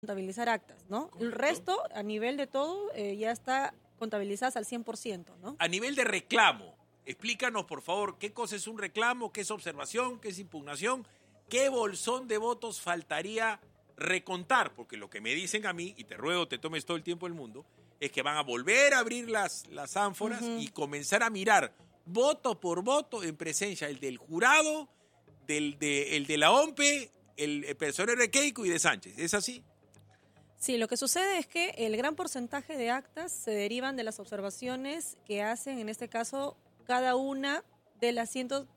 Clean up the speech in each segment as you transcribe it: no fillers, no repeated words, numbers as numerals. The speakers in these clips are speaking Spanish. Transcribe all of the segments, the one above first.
contabilizar actas, ¿no? Correcto. El resto, a nivel de todo, ya está contabilizadas al 100%, ¿no? A nivel de reclamo, explícanos, por favor, qué cosa es un reclamo, qué es observación, qué es impugnación, qué bolsón de votos faltaría recontar, porque lo que me dicen a mí, y te ruego te tomes todo el tiempo del mundo, es que van a volver a abrir las ánforas y comenzar a mirar voto por voto en presencia el del jurado, el de la OMPE, el personero de Keiko y de Sánchez. ¿Es así? Sí, lo que sucede es que el gran porcentaje de actas se derivan de las observaciones que hacen, en este caso, cada una de las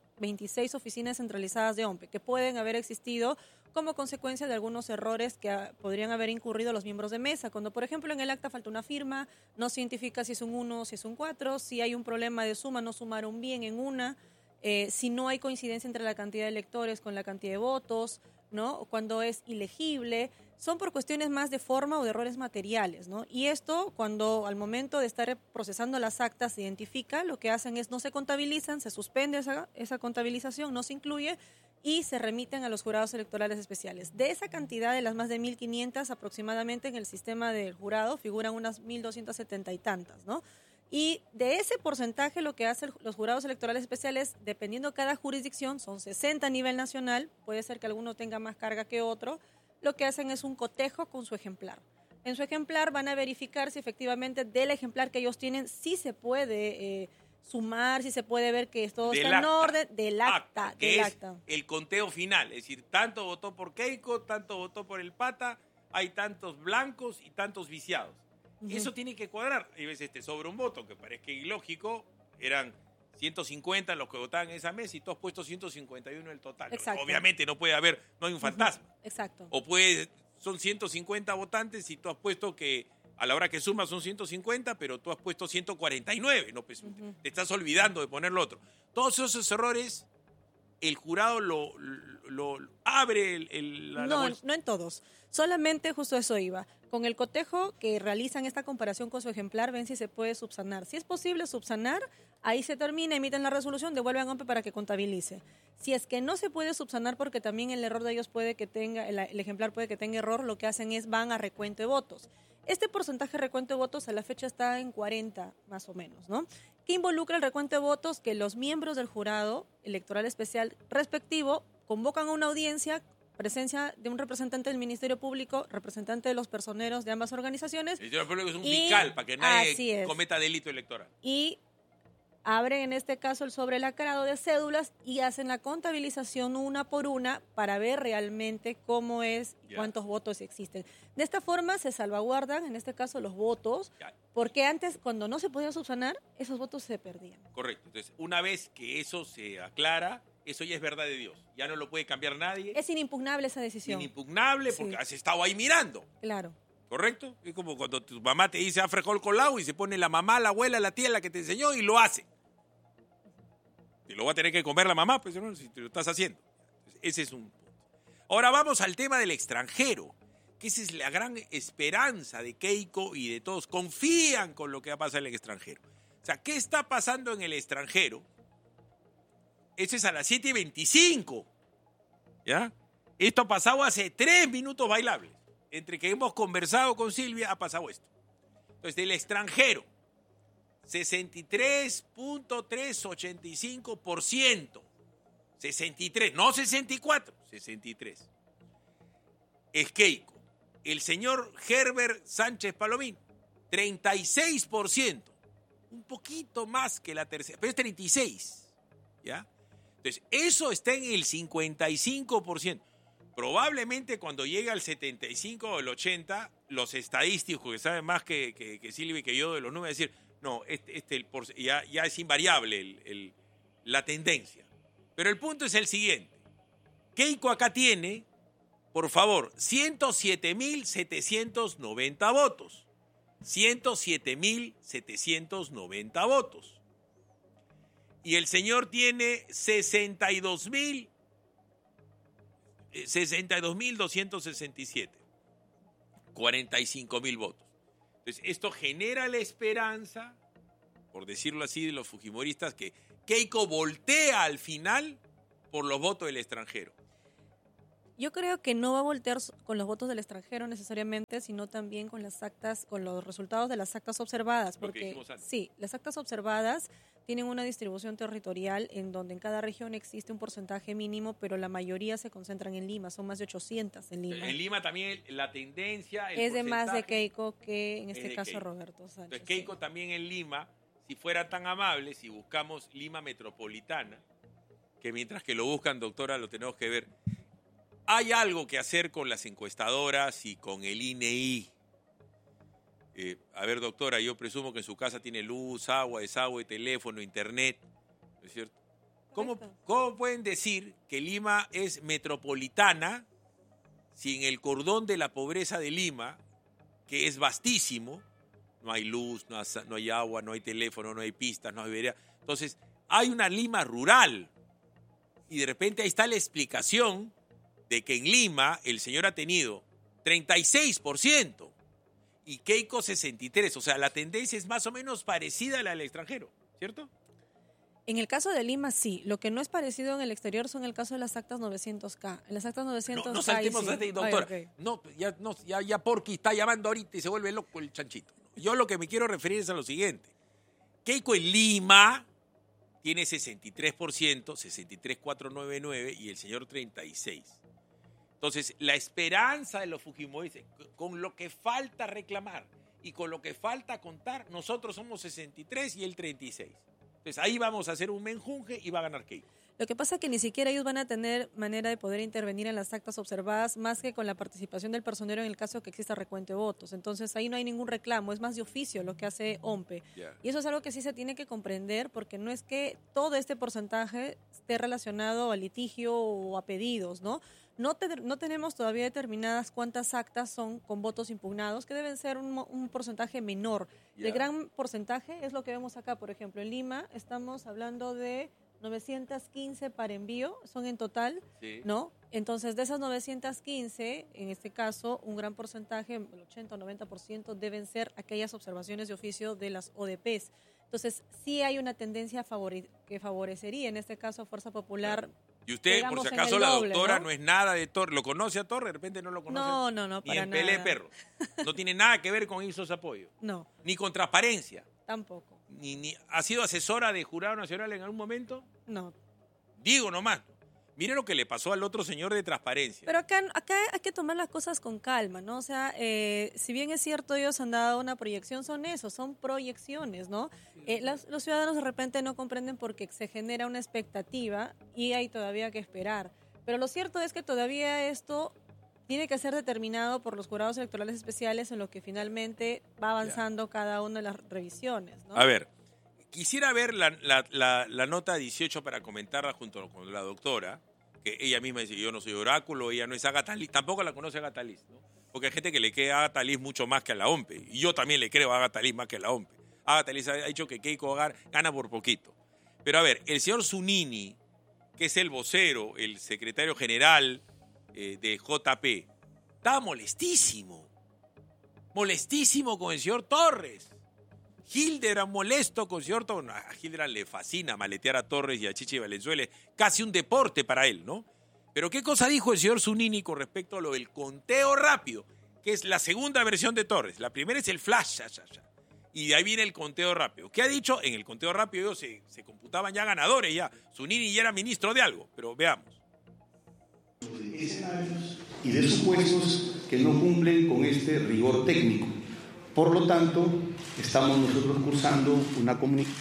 126 oficinas centralizadas de OMPE, que pueden haber existido como consecuencia de algunos errores que podrían haber incurrido los miembros de mesa. Cuando, por ejemplo, en el acta falta una firma, no se identifica si es un 1 o si es un 4, si hay un problema de suma, no sumaron bien en una, si no hay coincidencia entre la cantidad de electores con la cantidad de votos, ¿no? Cuando es ilegible, son por cuestiones más de forma o de errores materiales, ¿no? Y esto, cuando al momento de estar procesando las actas se identifica, lo que hacen es no se contabilizan, se suspende esa contabilización, no se incluye y se remiten a los jurados electorales especiales. De esa cantidad, de las más de 1.500 aproximadamente en el sistema del jurado, figuran unas 1.270 y tantas, ¿no? Y de ese porcentaje lo que hacen los jurados electorales especiales, dependiendo cada jurisdicción, son 60 a nivel nacional, puede ser que alguno tenga más carga que otro, lo que hacen es un cotejo con su ejemplar. En su ejemplar van a verificar si efectivamente del ejemplar que ellos tienen sí se puede sumar, si se puede ver que todo está en orden, del acta. Que es el conteo final, es decir, tanto votó por Keiko, tanto votó por el Pata, hay tantos blancos y tantos viciados. Eso tiene que cuadrar. Hay veces te sobra un voto que parezca ilógico, eran 150 los que votaban en esa mesa y tú has puesto 151 en el total. Exacto. Obviamente no puede haber, no hay un fantasma. Exacto. O son 150 votantes y tú has puesto que a la hora que sumas son 150, pero tú has puesto 149. No, pues, te estás olvidando de poner lo otro. Todos esos errores, el jurado lo abre No en todos. Solamente justo eso iba. Con el cotejo que realizan esta comparación con su ejemplar, ven si se puede subsanar. Si es posible subsanar, ahí se termina, emiten la resolución, devuelven a OMPE para que contabilice. Si es que no se puede subsanar porque también el error de ellos puede que tenga, el ejemplar puede que tenga error, lo que hacen es van a recuento de votos. Este porcentaje de recuento de votos a la fecha está en 40 más o menos, ¿no? ¿Qué involucra el recuento de votos? Que los miembros del jurado electoral especial respectivo convocan a una audiencia, presencia de un representante del Ministerio Público, representante de los personeros de ambas organizaciones. El Ministerio Público es un fiscal para que nadie cometa delito electoral. Y abren en este caso el sobrelacrado de cédulas y hacen la contabilización una por una para ver realmente cómo es, cuántos votos existen. De esta forma se salvaguardan, en este caso, los votos, porque antes, cuando no se podía subsanar, esos votos se perdían. Correcto. Entonces, una vez que eso se aclara, eso ya es verdad de Dios. Ya no lo puede cambiar nadie. Es inimpugnable esa decisión. Inimpugnable porque has estado ahí mirando. Claro. ¿Correcto? Es como cuando tu mamá te dice frijol con agua y se pone la mamá, la abuela, la tía, la que te enseñó y lo hace. Y lo va a tener que comer la mamá, pues, ¿no? Si te lo estás haciendo. Ese es un punto. Ahora vamos al tema del extranjero, que esa es la gran esperanza de Keiko y de todos. Confían con lo que va a pasar en el extranjero. O sea, ¿qué está pasando en el extranjero? Eso es a las 7:25. ¿Ya? Esto ha pasado hace 3 minutos bailables. Entre que hemos conversado con Silvia, ha pasado esto. Entonces, del extranjero, 63.385%. 63, no 64, 63. Es Keiko. El señor Herbert Sánchez Palomín, 36%. Un poquito más que la tercera, pero es 36. ¿Ya? Entonces, eso está en el 55%. Probablemente cuando llegue al 75 o el 80, los estadísticos que saben más que Silvia y que yo de los números, decir, no, ya es invariable la tendencia. Pero el punto es el siguiente. Keiko acá tiene, por favor, 107.790 votos. 107.790 votos. Y el señor tiene 62.267. 45.000 votos. Entonces, esto genera la esperanza, por decirlo así, de los fujimoristas, que Keiko voltea al final por los votos del extranjero. Yo creo que no va a voltear con los votos del extranjero necesariamente, sino también con las actas, con los resultados de las actas observadas, porque sí, las actas observadas tienen una distribución territorial en donde en cada región existe un porcentaje mínimo, pero la mayoría se concentran en Lima, son más de 800 en Lima. En Lima también la tendencia es de más de Keiko que en este caso Roberto Sánchez. Entonces Keiko sí. También en Lima, si fuera tan amable, si buscamos Lima metropolitana, que mientras que lo buscan, doctora, lo tenemos que ver. Hay algo que hacer con las encuestadoras y con el INEI. A ver, doctora, yo presumo que en su casa tiene luz, agua, desagüe, teléfono, internet, ¿no es cierto? ¿Cómo pueden decir que Lima es metropolitana si en el cordón de la pobreza de Lima, que es vastísimo, no hay luz, no hay agua, no hay teléfono, no hay pistas, no hay vereda? Entonces, hay una Lima rural y de repente ahí está la explicación de que en Lima el señor ha tenido 36% y Keiko 63%. O sea, la tendencia es más o menos parecida a la del extranjero, ¿cierto? En el caso de Lima, sí. Lo que no es parecido en el exterior son el caso de las actas 900K. En las actas 900K... No saltemos, sí. Doctora. Ay, okay. Ya Porky está llamando ahorita y se vuelve loco el chanchito. Yo lo que me quiero referir es a lo siguiente. Keiko en Lima tiene 63%, 63,499 y el señor 36%. Entonces, la esperanza de los fujimoristas, con lo que falta reclamar y con lo que falta contar, nosotros somos 63 y él 36. Entonces, ahí vamos a hacer un menjunje y va a ganar Keiko. Lo que pasa es que ni siquiera ellos van a tener manera de poder intervenir en las actas observadas más que con la participación del personero en el caso que exista recuento de votos. Entonces, ahí no hay ningún reclamo, es más de oficio lo que hace OMPE. Yeah. Y eso es algo que sí se tiene que comprender porque no es que todo este porcentaje esté relacionado a litigio o a pedidos, ¿no? No tenemos todavía determinadas cuántas actas son con votos impugnados, que deben ser un porcentaje menor. Yeah. El gran porcentaje es lo que vemos acá, por ejemplo, en Lima estamos hablando de 915 para envío, son en total, sí. ¿No? Entonces, de esas 915, en este caso, un gran porcentaje, el 80 o 90%, deben ser aquellas observaciones de oficio de las ODPs. Entonces, sí hay una tendencia que favorecería, en este caso, a Fuerza Popular. Y usted, por si acaso, la doctora no es nada de Torres. ¿Lo conoce a Torres? De repente no lo conoce. No, para nada. Ni en Pelé Perro. No tiene nada que ver con Ipsos Apoyo. No. Ni con transparencia. Tampoco. Ni ¿Ha sido asesora de Jurado Nacional en algún momento? No. Digo nomás. Mire lo que le pasó al otro señor de transparencia. Pero acá hay que tomar las cosas con calma, ¿no? O sea, si bien es cierto ellos han dado una proyección, son proyecciones, ¿no? Los ciudadanos de repente no comprenden porque se genera una expectativa y hay todavía que esperar. Pero lo cierto es que todavía esto tiene que ser determinado por los jurados electorales especiales en lo que finalmente va avanzando cada una de las revisiones, ¿no? A ver, quisiera ver la nota 18 para comentarla junto con la doctora, que ella misma dice, yo no soy oráculo, ella no es Agatha Liz, tampoco la conoce Agatha Liz, ¿no? Porque hay gente que le cree a Agatha Liz mucho más que a la OMPE, y yo también le creo a Agatha Liz más que a la OMPE. Agatha Liz ha dicho que Keiko gana por poquito. Pero a ver, el señor Zunini, que es el vocero, el secretario general de JP, estaba molestísimo con el señor Torres. Hildebrand molesto con el señor Torres. A Hildebrand le fascina maletear a Torres y a Chichi Valenzuela, casi un deporte para él, ¿no? Pero ¿qué cosa dijo el señor Zunini con respecto a lo del conteo rápido? Que es la segunda versión de Torres. La primera es el flash, y de ahí viene el conteo rápido. ¿Qué ha dicho? En el conteo rápido ellos se computaban ya ganadores, ya. Zunini ya era ministro de algo, pero veamos. Escenarios y de supuestos que no cumplen con este rigor técnico. Por lo tanto, estamos nosotros cursando una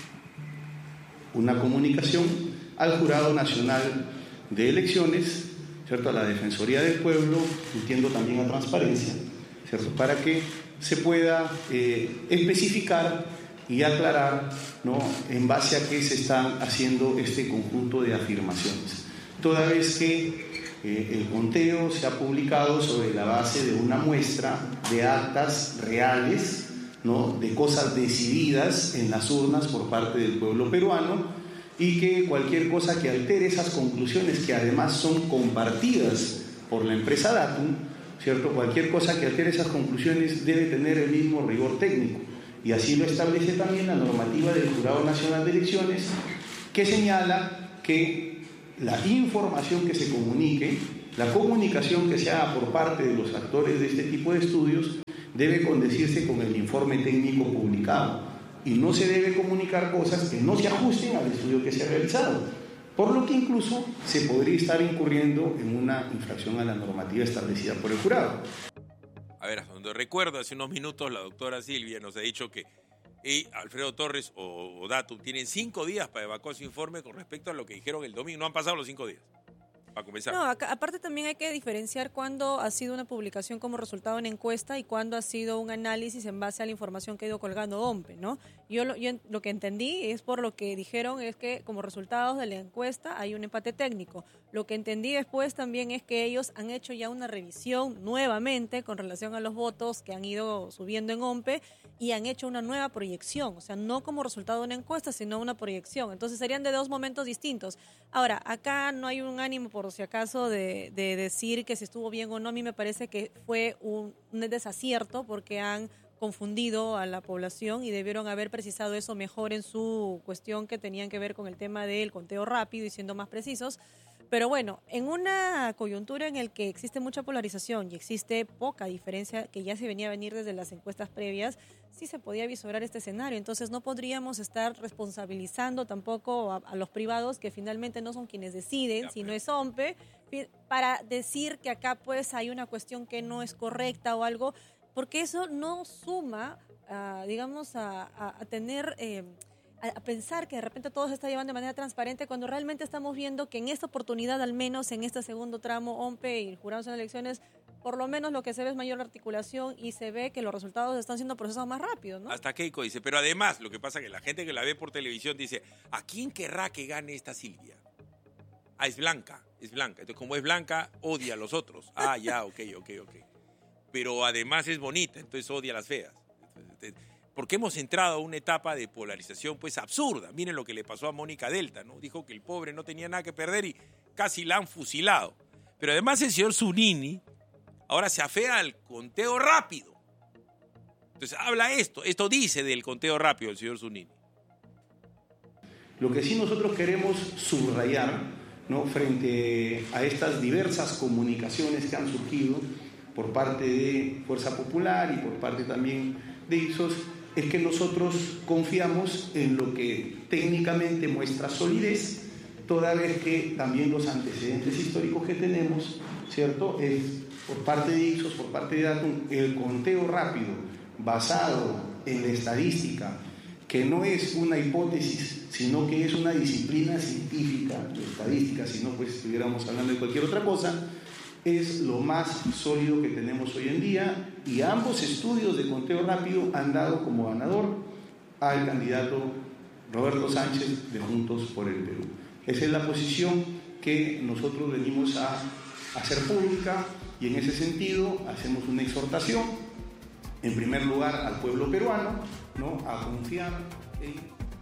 comunicación al Jurado Nacional de Elecciones, ¿cierto? A la Defensoría del Pueblo, entiendo también a Transparencia, ¿cierto? Para que se pueda especificar y aclarar, ¿no? En base a qué se están haciendo este conjunto de afirmaciones. Toda vez que el conteo se ha publicado sobre la base de una muestra de actas reales, ¿no? De cosas decididas en las urnas por parte del pueblo peruano, y que cualquier cosa que altere esas conclusiones, que además son compartidas por la empresa Datum, ¿cierto? Cualquier cosa que altere esas conclusiones debe tener el mismo rigor técnico, y así lo establece también la normativa del Jurado Nacional de Elecciones, que señala que la información que se comunique la comunicación que se haga por parte de los actores de este tipo de estudios debe condecirse con el informe técnico publicado y no se debe comunicar cosas que no se ajusten al estudio que se ha realizado, por lo que incluso se podría estar incurriendo en una infracción a la normativa establecida por el jurado. A ver, hasta donde recuerdo, hace unos minutos la doctora Silvia nos ha dicho que Alfredo Torres o Datum tienen 5 días para evacuar su informe con respecto a lo que dijeron el domingo. No han pasado los 5 días. Para comenzar. No, aparte también hay que diferenciar cuándo ha sido una publicación como resultado de una encuesta y cuándo ha sido un análisis en base a la información que ha ido colgando OMPE, ¿no? Yo lo que entendí es por lo que dijeron es que como resultados de la encuesta hay un empate técnico. Lo que entendí después también es que ellos han hecho ya una revisión nuevamente con relación a los votos que han ido subiendo en OMPE y han hecho una nueva proyección, o sea, no como resultado de una encuesta, sino una proyección. Entonces serían de 2 momentos distintos. Ahora, acá no hay un ánimo, por si acaso, de decir que si estuvo bien o no. A mí me parece que fue un desacierto porque han confundido a la población y debieron haber precisado eso mejor en su cuestión que tenían que ver con el tema del conteo rápido y siendo más precisos. Pero bueno, en una coyuntura en la que existe mucha polarización y existe poca diferencia que ya se venía a venir desde las encuestas previas, sí se podía vislumbrar este escenario. Entonces no podríamos estar responsabilizando tampoco a los privados que finalmente no son quienes deciden, sino es OMPE, para decir que acá pues hay una cuestión que no es correcta o algo, porque eso no suma, digamos, a tener... a pensar que de repente todo se está llevando de manera transparente cuando realmente estamos viendo que en esta oportunidad, al menos en este segundo tramo, OMPE y el Jurado Nacional de Elecciones, por lo menos lo que se ve es mayor articulación y se ve que los resultados están siendo procesados más rápido, ¿no? Hasta Keiko dice, pero además lo que pasa es que la gente que la ve por televisión dice, ¿a quién querrá que gane esta Silvia? Ah, es blanca. Entonces como es blanca, odia a los otros. Ah, ya, ok. Pero además es bonita, entonces odia a las feas. Porque hemos entrado a una etapa de polarización pues absurda. Miren lo que le pasó a Mónica Delta, ¿no? Dijo que el pobre no tenía nada que perder y casi la han fusilado. Pero además el señor Zunini ahora se afea al conteo rápido. Entonces habla esto dice del conteo rápido el señor Zunini. Lo que sí nosotros queremos subrayar, ¿no?, frente a estas diversas comunicaciones que han surgido por parte de Fuerza Popular y por parte también de Ipsos, es que nosotros confiamos en lo que técnicamente muestra solidez, toda vez que también los antecedentes históricos que tenemos, ¿cierto?, es por parte de Ipsos, por parte de Datum, el conteo rápido basado en la estadística, que no es una hipótesis, sino que es una disciplina científica, la estadística, si no pues estuviéramos hablando de cualquier otra cosa, es lo más sólido que tenemos hoy en día, y ambos estudios de conteo rápido han dado como ganador al candidato Roberto Sánchez de Juntos por el Perú. Esa es la posición que nosotros venimos a hacer pública, y en ese sentido hacemos una exhortación, en primer lugar al pueblo peruano, ¿no?, a confiar en...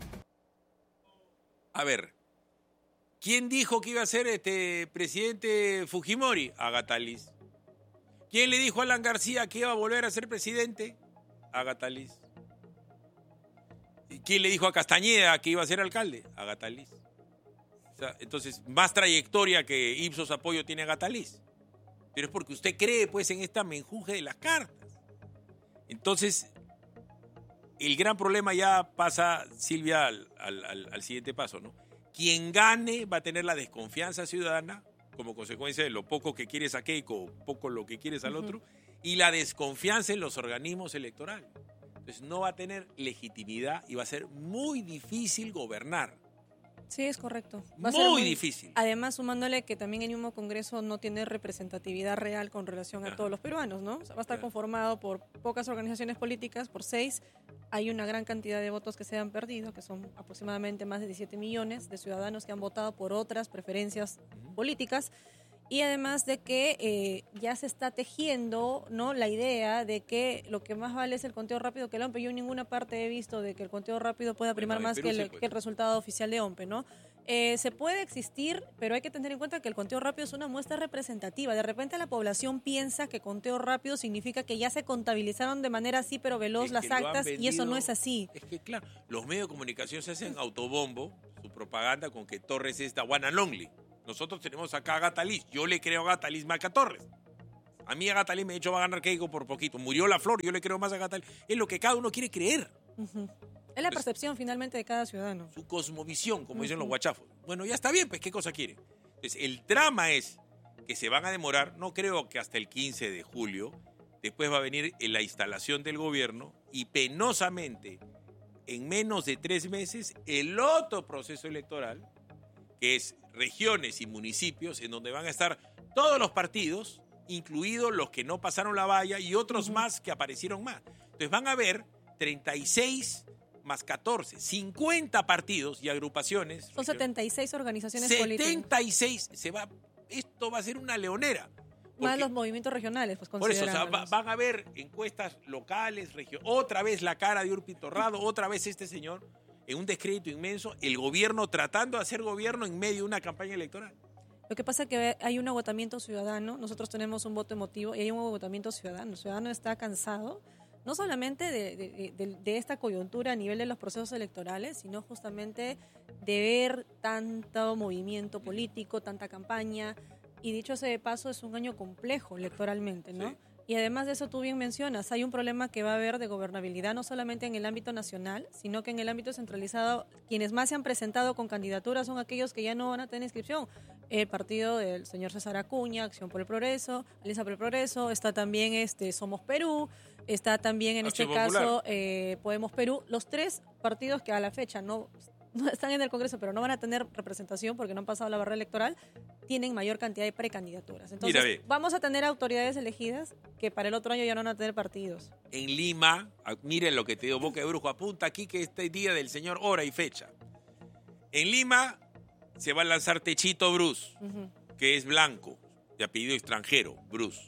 A ver, ¿quién dijo que iba a ser presidente Fujimori? Agatha Liz. ¿Quién le dijo a Alan García que iba a volver a ser presidente? Agatha Liz. ¿Quién le dijo a Castañeda que iba a ser alcalde? Agatha Liz. O sea, entonces, más trayectoria que Ipsos Apoyo tiene Agatha Liz. Pero es porque usted cree pues en esta menjunje de las cartas. Entonces, el gran problema ya pasa, Silvia, al siguiente paso, ¿no? Quien gane va a tener la desconfianza ciudadana como consecuencia de lo poco que quieres a Keiko, poco lo que quieres al otro, y la desconfianza en los organismos electorales. Entonces no va a tener legitimidad y va a ser muy difícil gobernar. Sí, es correcto. Muy difícil. Además, sumándole que también el mismo Congreso no tiene representatividad real con relación a todos los peruanos, ¿no? O sea, va a estar conformado por pocas organizaciones políticas, por 6. Hay una gran cantidad de votos que se han perdido, que son aproximadamente más de 17 millones de ciudadanos que han votado por otras preferencias políticas. Y además de que ya se está tejiendo, ¿no?, la idea de que lo que más vale es el conteo rápido que el OMPE. Yo en ninguna parte he visto de que el conteo rápido pueda primar más que el resultado oficial de OMPE, ¿no? Se puede existir, pero hay que tener en cuenta que el conteo rápido es una muestra representativa. De repente la población piensa que conteo rápido significa que ya se contabilizaron de manera así, pero veloz las actas, y eso no es así. Es que claro, los medios de comunicación se hacen autobombo, su propaganda con que Torres es the one and only. Nosotros tenemos acá a Agatha Liz. Yo le creo a Agatha Liz más que a Torres. A mí Agatha Liz me ha dicho va a ganar Keiko por poquito. Murió la Flor, yo le creo más a Agatha Liz. Es lo que cada uno quiere creer. Uh-huh. Es la percepción finalmente de cada ciudadano. Su cosmovisión, como dicen los guachafos. Bueno, ya está bien, pues, ¿qué cosa quiere? Entonces, el drama es que se van a demorar, no creo que hasta el 15 de julio, después va a venir la instalación del gobierno y penosamente, en menos de 3 meses, el otro proceso electoral, que es regiones y municipios, en donde van a estar todos los partidos, incluidos los que no pasaron la valla y otros más que aparecieron más. Entonces van a haber 36 más 14, 50 partidos y agrupaciones. Son 76 organizaciones políticas. 76, esto va a ser una leonera. Más los movimientos regionales, pues por eso, o sea, van a haber encuestas locales, otra vez la cara de Urpi Torrado, otra vez este señor, en un descrédito inmenso, el gobierno tratando de hacer gobierno en medio de una campaña electoral. Lo que pasa es que hay un agotamiento ciudadano, nosotros tenemos un voto emotivo y hay un agotamiento ciudadano. El ciudadano está cansado, no solamente de esta coyuntura a nivel de los procesos electorales, sino justamente de ver tanto movimiento político, tanta campaña, y dicho sea de paso, es un año complejo electoralmente, ¿no? Sí. Y además de eso, tú bien mencionas, hay un problema que va a haber de gobernabilidad, no solamente en el ámbito nacional, sino que en el ámbito centralizado, quienes más se han presentado con candidaturas son aquellos que ya no van a tener inscripción. El partido del señor César Acuña, Acción por el Progreso, Alianza por el Progreso, está también Somos Perú, está también en este caso Podemos Perú, los 3 partidos que a la fecha no están en el Congreso, pero no van a tener representación porque no han pasado la barrera electoral, tienen mayor cantidad de precandidaturas. Entonces, vamos a tener autoridades elegidas que para el otro año ya no van a tener partidos. En Lima, miren lo que te digo, Boca de Brujo, apunta aquí que este día del señor, hora y fecha. En Lima se va a lanzar Techito Bruce, que es blanco, de apellido extranjero, Bruce.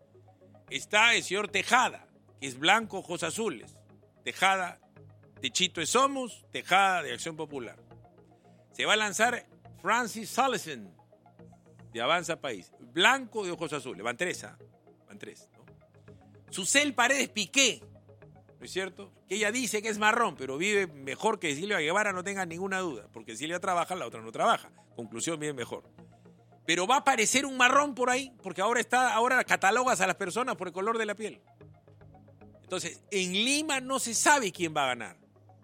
Está el señor Tejada, que es blanco, ojos azules. Tejada, Techito es Somos, Tejada de Acción Popular. Se va a lanzar Francis Sullivan, de Avanza País, blanco de ojos azules. Van 3, van 3, ¿no? Susel Paredes Piqué, ¿no es cierto? Que ella dice que es marrón, pero vive mejor que Silvia Guevara, no tengan ninguna duda, porque Silvia trabaja, la otra no trabaja. Conclusión, vive mejor. Pero va a aparecer un marrón por ahí, porque ahora catalogas a las personas por el color de la piel. Entonces, en Lima no se sabe quién va a ganar,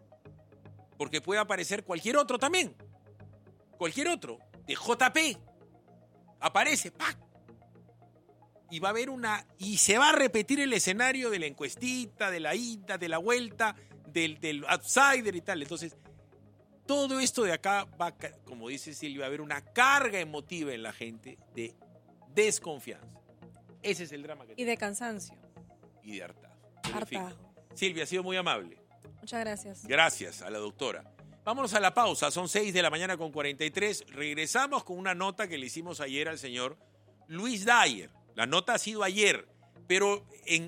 porque puede aparecer cualquier otro también. Cualquier otro, de JP. Aparece, ¡pac! Y va a haber y se va a repetir el escenario de la encuestita, de la ida, de la vuelta, del outsider y tal. Entonces, todo esto de acá va, como dice Silvia, va a haber una carga emotiva en la gente de desconfianza. Ese es el drama que y de cansancio. Y de hartazgo. Hartazgo. Silvia, ha sido muy amable. Muchas gracias. Gracias a la doctora. Vámonos a la pausa, son 6:43. Regresamos con una nota que le hicimos ayer al señor Luis Dyer. La nota ha sido ayer, pero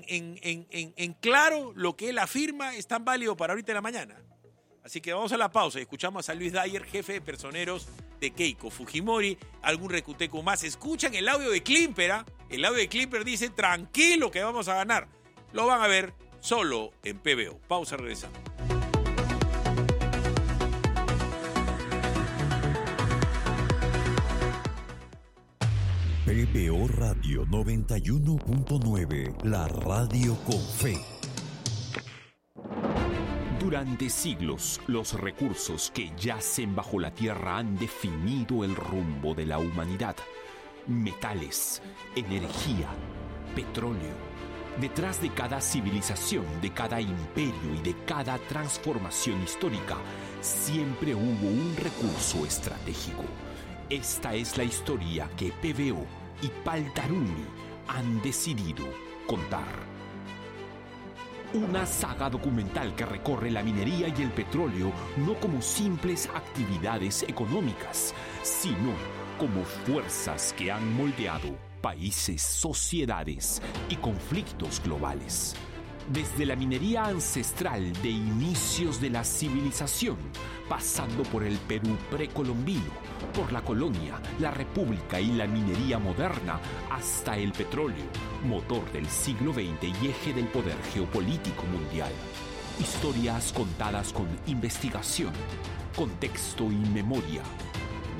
en claro lo que él afirma es tan válido para ahorita en la mañana. Así que vamos a la pausa y escuchamos a Luis Dyer, jefe de personeros de Keiko Fujimori, algún recuteco más. Escuchan el audio de Klimper, El audio de Klimper dice, tranquilo que vamos a ganar. Lo van a ver solo en PBO. Pausa, regresamos. PBO Radio 91.9, la radio con fe. Durante siglos, los recursos que yacen bajo la tierra han definido el rumbo de la humanidad. Metales, energía, petróleo. Detrás de cada civilización, de cada imperio y de cada transformación histórica, siempre hubo un recurso estratégico. Esta es la historia que PBO y Paltaruni han decidido contar. Una saga documental que recorre la minería y el petróleo no como simples actividades económicas, sino como fuerzas que han moldeado países, sociedades y conflictos globales. Desde la minería ancestral de inicios de la civilización, pasando por el Perú precolombino, por la colonia, la república y la minería moderna, hasta el petróleo, motor del siglo XX y eje del poder geopolítico mundial. Historias contadas con investigación, contexto y memoria.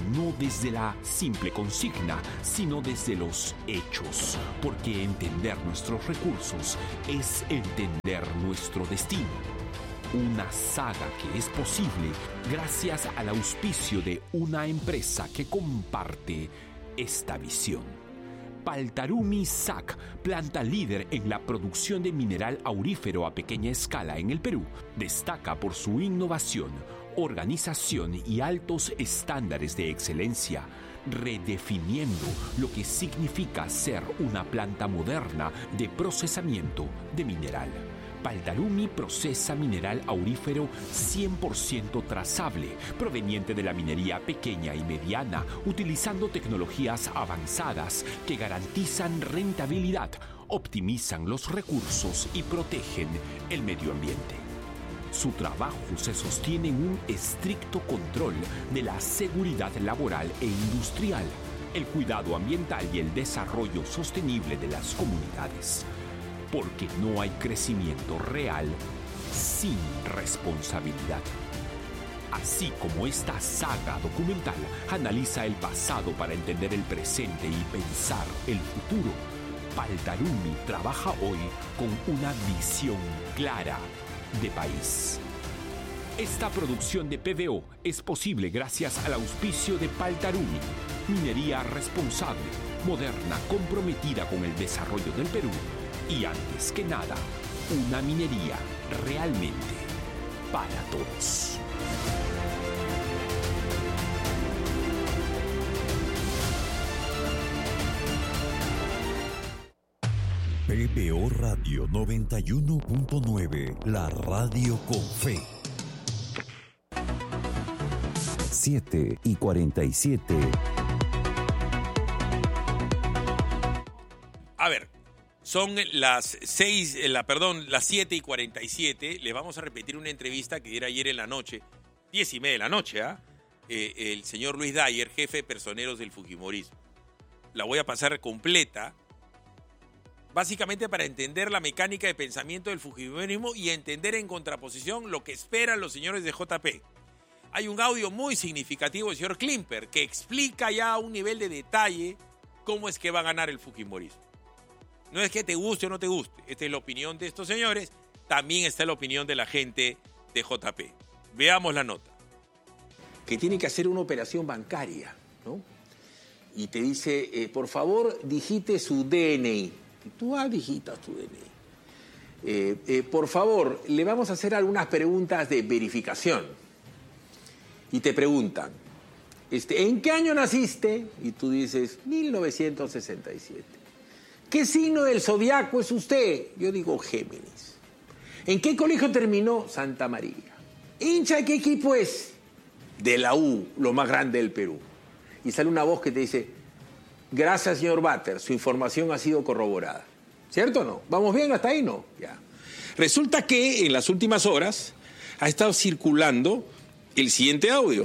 no desde la simple consigna, sino desde los hechos, porque entender nuestros recursos es entender nuestro destino. Una saga que es posible gracias al auspicio de una empresa que comparte esta visión. Paltarumi SAC, planta líder en la producción de mineral aurífero a pequeña escala en el Perú, destaca por su innovación, organización y altos estándares de excelencia, redefiniendo lo que significa ser una planta moderna de procesamiento de mineral. Paltarumi procesa mineral aurífero 100% trazable, proveniente de la minería pequeña y mediana, utilizando tecnologías avanzadas que garantizan rentabilidad, optimizan los recursos y protegen el medio ambiente. Su trabajo se sostiene en un estricto control de la seguridad laboral e industrial, el cuidado ambiental y el desarrollo sostenible de las comunidades. Porque no hay crecimiento real sin responsabilidad. Así como esta saga documental analiza el pasado para entender el presente y pensar el futuro, Paltarumi trabaja hoy con una visión clara de país. Esta producción de PVO es posible gracias al auspicio de Paltarumi, minería responsable, moderna, comprometida con el desarrollo del Perú y, antes que nada, una minería realmente para todos. PBO Radio 91.9, la radio con fe. 7:47. A ver, son las 7:47. Les vamos a repetir una entrevista que diera ayer en la noche, 10:30 de la noche, el señor Luis Dyer, jefe de personeros del Fujimorismo. La voy a pasar completa, básicamente para entender la mecánica de pensamiento del Fujimorismo y entender en contraposición lo que esperan los señores de JP. Hay un audio muy significativo del señor Klimper que explica ya a un nivel de detalle cómo es que va a ganar el Fujimorismo. No es que te guste o no te guste, esta es la opinión de estos señores, también está la opinión de la gente de JP. Veamos la nota. Que tiene que hacer una operación bancaria, ¿no? Y te dice, por favor, digite su DNI. Y tú digitas tu DNI. Por favor, le vamos a hacer algunas preguntas de verificación. Y te preguntan, ¿en qué año naciste? Y tú dices, 1967. ¿Qué signo del zodiaco es usted? Yo digo Géminis. ¿En qué colegio terminó? Santa María. ¿Hincha de qué equipo es? De la U, lo más grande del Perú. Y sale una voz que te dice, gracias, señor Batter, su información ha sido corroborada. ¿Cierto o no? ¿Vamos bien hasta ahí? No. Ya. Resulta que en las últimas horas ha estado circulando el siguiente audio.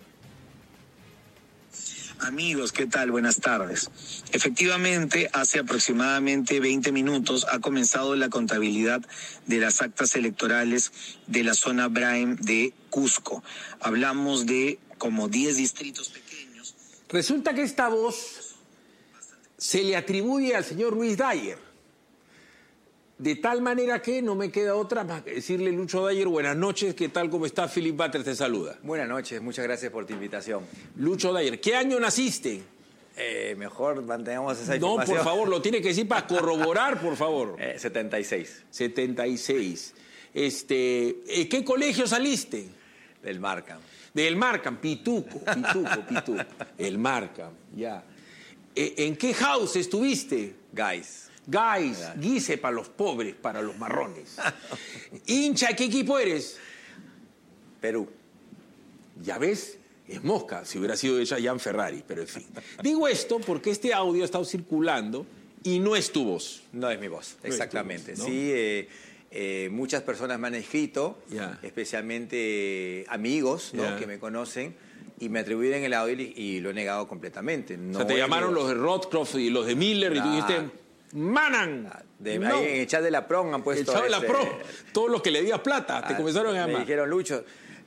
Amigos, ¿qué tal? Buenas tardes. Efectivamente, hace aproximadamente 20 minutos ha comenzado la contabilidad de las actas electorales de la zona Braem de Cusco. Hablamos de como 10 distritos pequeños. Resulta que esta voz se le atribuye al señor Luis Dyer. De tal manera que no me queda otra más que decirle, Lucho Dyer, buenas noches, ¿qué tal? ¿Cómo está? Philip Batter te saluda. Buenas noches, muchas gracias por tu invitación. Lucho Dyer, ¿qué año naciste? Mejor mantengamos esa información. No, por favor, lo tiene que decir para corroborar, por favor. 76. 76. ¿Qué colegio saliste? Del Markham. Del Markham, Pituco. El Markham, ya. ¿En qué house estuviste? Guys, Guise para los pobres, para los marrones. ¿Hincha, qué equipo eres? Perú. Ya ves, es mosca, si hubiera sido ella Jan Ferrari, pero en fin. Digo esto porque este audio ha estado circulando y no es tu voz. No es mi voz, no exactamente. Es tu voz, ¿no? Sí, muchas personas me han escrito, especialmente amigos, ¿no? Que me conocen, y me atribuyen el audio y lo he negado completamente. No, o sea, te llamaron los de Rothkroft y los de Miller y tú dijiste, ¡Manan! Ahí en el chat de la PRON han puesto... El chat de la PRON, todos los que le días plata, te comenzaron a llamar. Me dijeron, Lucho,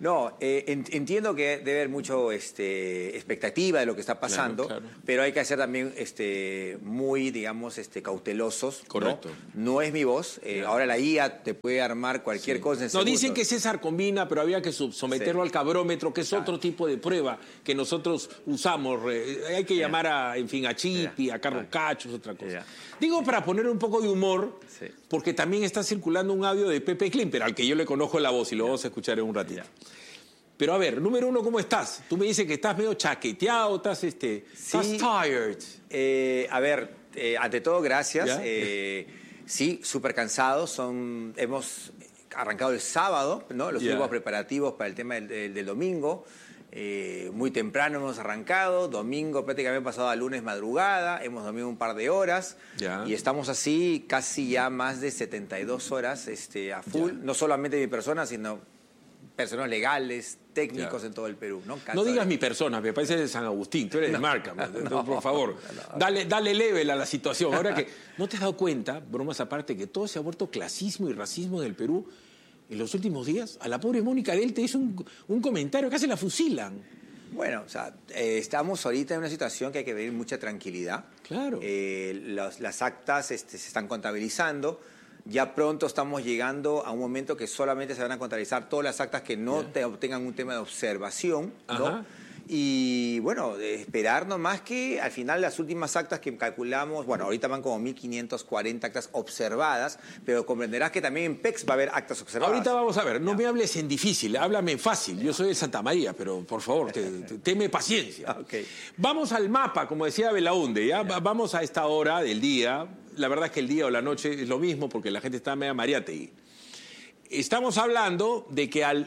No, entiendo que debe haber mucho expectativa de lo que está pasando, claro. pero hay que ser también muy, digamos, cautelosos. Correcto. No es mi voz. Ahora la IA te puede armar cualquier cosa en No, dicen segundos. que César combina, pero había que someterlo al cabrómetro, que es otro tipo de prueba que nosotros usamos. Hay que llamar a Chipi, a Carlos Cacho, es otra cosa. Digo, para poner un poco de humor, porque también está circulando un audio de Pepe Klimper, al que yo le conozco la voz y lo vamos a escuchar en un ratito. Pero a ver, número uno, ¿cómo estás? Tú me dices que estás medio chaqueteado, estás tired. A ver, ante todo, gracias. ¿Ya? Sí, súper cansados. Hemos arrancado el sábado, ¿no? Los últimos preparativos para el tema del domingo. Muy temprano hemos arrancado, domingo prácticamente pasado a lunes madrugada, hemos dormido un par de horas y estamos así casi ya más de 72 horas a full, no solamente mi persona, sino personas legales, técnicos en todo el Perú. No digas mi persona, me parece de San Agustín, tú eres de marca, por favor. Dale level a la situación. Ahora que no te has dado cuenta, bromas aparte, que todo se ha vuelto clasismo y racismo en el Perú. En los últimos días, a la pobre Mónica Del te hizo un comentario, casi la fusilan. Bueno, o sea, estamos ahorita en una situación que hay que tener mucha tranquilidad. Claro. Las actas se están contabilizando. Ya pronto estamos llegando a un momento que solamente se van a contabilizar todas las actas que no tengan un tema de observación, ¿no? Y bueno, esperar nomás que al final las últimas actas que calculamos, bueno, ahorita van como 1.540 actas observadas, pero comprenderás que también en PEX va a haber actas observadas. Ahorita vamos a ver, no me hables en difícil, háblame en fácil. Yo soy de Santa María, pero por favor, teme paciencia. Vamos al mapa, como decía Belaunde, ¿ya? Vamos a esta hora del día. La verdad es que el día o la noche es lo mismo porque la gente está media mariátegui. Estamos hablando de que al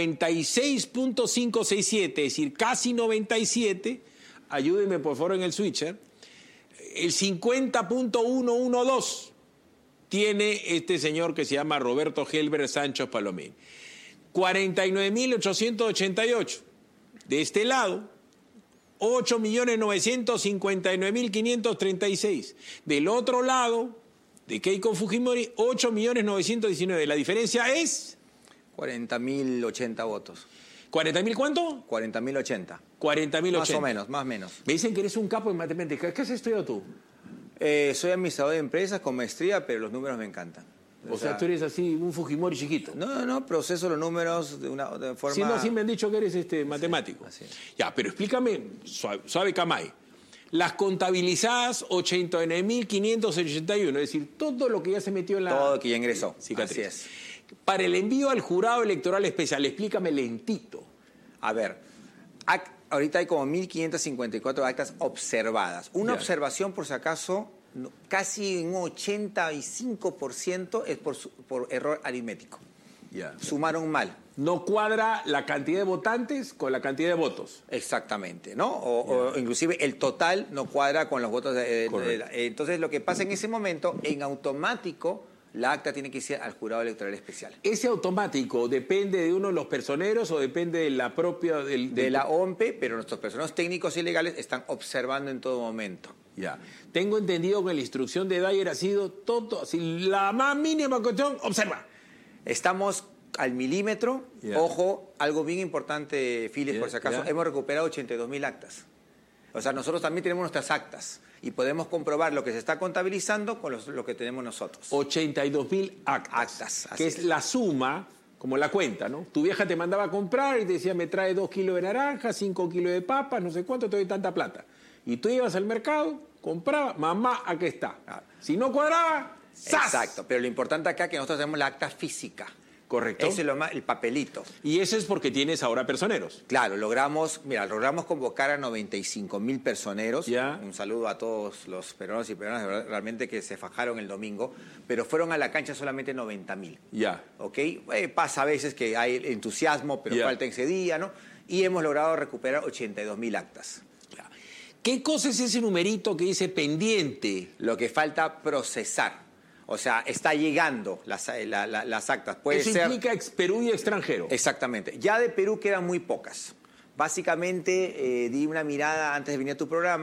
96.567, es decir, casi 97, ayúdenme por favor en el switcher, el 50.112 tiene este señor que se llama Roberto Helber Sánchez Palomín. 49.888. De este lado, 8.959.536. Del otro lado, de Keiko Fujimori, 8.919.000. La diferencia es 40.080 votos. ¿40.000 cuánto? 40.080. 40.080. Más o menos, más o menos. Me dicen que eres un capo en matemáticas. ¿Qué has estudiado tú? Soy administrador de empresas con maestría, pero los números me encantan. O sea, tú eres así, un Fujimori chiquito. No, proceso los números de forma... Sí, no, sí me han dicho que eres matemático. Sí, así. Ya, pero explícame, suave Camay. Las contabilizadas 89.581, es decir, todo lo que ya se metió en la... Todo que ya ingresó, cicatriz. así es. Para el envío al jurado electoral especial, explícame lentito. A ver, ahorita hay como 1.554 actas observadas. Una observación, por si acaso, casi un 85% es por error aritmético. Sumaron mal. No cuadra la cantidad de votantes con la cantidad de votos. Exactamente, ¿no? O inclusive el total no cuadra con los votos. Entonces, lo que pasa en ese momento, en automático, la acta tiene que ir al jurado electoral especial. ¿Ese automático depende de uno de los personeros o depende de la propia... de la OMPE, pero nuestros personeros técnicos y legales están observando en todo momento. Ya. Tengo entendido que la instrucción de Dyer ha sido todo, así, la más mínima cuestión, observa. Estamos al milímetro. Ojo, algo bien importante, Phyllis, por si acaso, hemos recuperado 82.000 actas. O sea, nosotros también tenemos nuestras actas y podemos comprobar lo que se está contabilizando con lo que tenemos nosotros. 82.000 actas. Que es la suma, como la cuenta, ¿no? Tu vieja te mandaba a comprar y te decía, me trae 2 kilos de naranja, 5 kilos de papas, no sé cuánto, te doy tanta plata. Y tú ibas al mercado, comprabas, mamá, aquí está. Si no cuadraba, ¡zas! Exacto, pero lo importante acá es que nosotros tenemos la acta física. Correcto. Ese es el papelito. Y eso es porque tienes ahora personeros. Claro, logramos convocar a 95.000 personeros. Un saludo a todos los peruanos y peruanas realmente que se fajaron el domingo, pero fueron a la cancha solamente 90.000. ¿Ok? Pasa a veces que hay entusiasmo, pero falta ese día, ¿no? Y hemos logrado recuperar 82.000 actas. ¿Qué cosa es ese numerito que dice pendiente? Lo que falta procesar. O sea, está llegando las actas. Eso implica Perú y extranjero. Exactamente. Ya de Perú quedan muy pocas. Básicamente, di una mirada antes de venir a tu programa.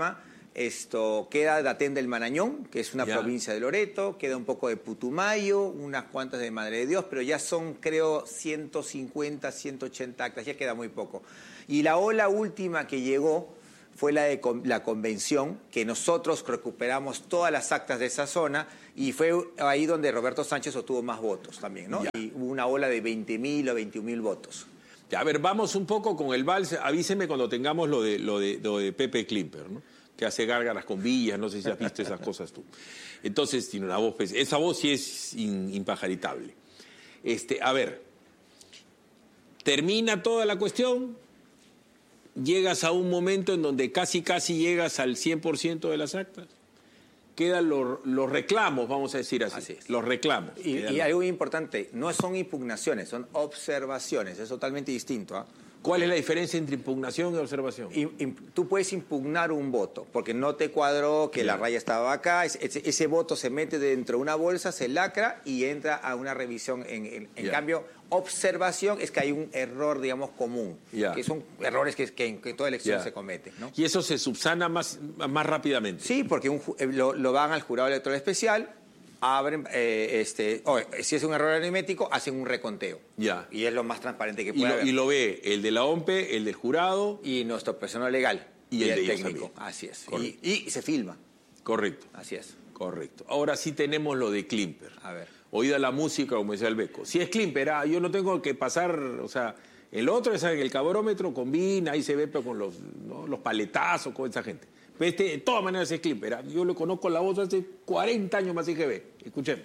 Esto queda Datén del Marañón, que es una provincia de Loreto, queda un poco de Putumayo, unas cuantas de Madre de Dios, pero ya son, creo, 150, 180 actas, ya queda muy poco. Y la ola última que llegó fue la de la convención, que nosotros recuperamos todas las actas de esa zona, y fue ahí donde Roberto Sánchez obtuvo más votos también, ¿no? Y hubo una ola de 20.000 o 21.000 votos. Ya, a ver, vamos un poco con el vals. Avíseme cuando tengamos lo de Pepe Klimper, ¿no? Que hace gárgaras con villas, no sé si has visto esas cosas tú. Entonces tiene una voz, esa voz sí es impajaritable. A ver, termina toda la cuestión, llegas a un momento en donde casi llegas al 100% de las actas. Quedan los reclamos, vamos a decir así. Los reclamos. Y algo muy importante, no son impugnaciones, son observaciones, es totalmente distinto, ¿ah? ¿Cuál es la diferencia entre impugnación y observación? Tú puedes impugnar un voto, porque no te cuadró que la raya estaba acá, ese voto se mete dentro de una bolsa, se lacra y entra a una revisión. En cambio, observación es que hay un error, digamos, común, que son errores que en toda elección se cometen, ¿no? ¿Y eso se subsana más rápidamente? Sí, porque lo van al jurado electoral especial, abren, si es un error aritmético, hacen un reconteo. Y es lo más transparente que puede haber. Y lo ve el de la OMPE, el del jurado. Y nuestro personal legal. Y el de técnico. Así es. Y se filma. Correcto. Así es. Correcto. Ahora sí tenemos lo de Klimper. A ver. Oída la música, como decía el Beco. Si es Klimper, yo no tengo que pasar, o sea, el otro es el cabrómetro, combina, ahí se ve pero con los paletazos, con esa gente. De todas maneras es Klimper. Yo le conozco la voz hace 40 años más IGB. Escuchen.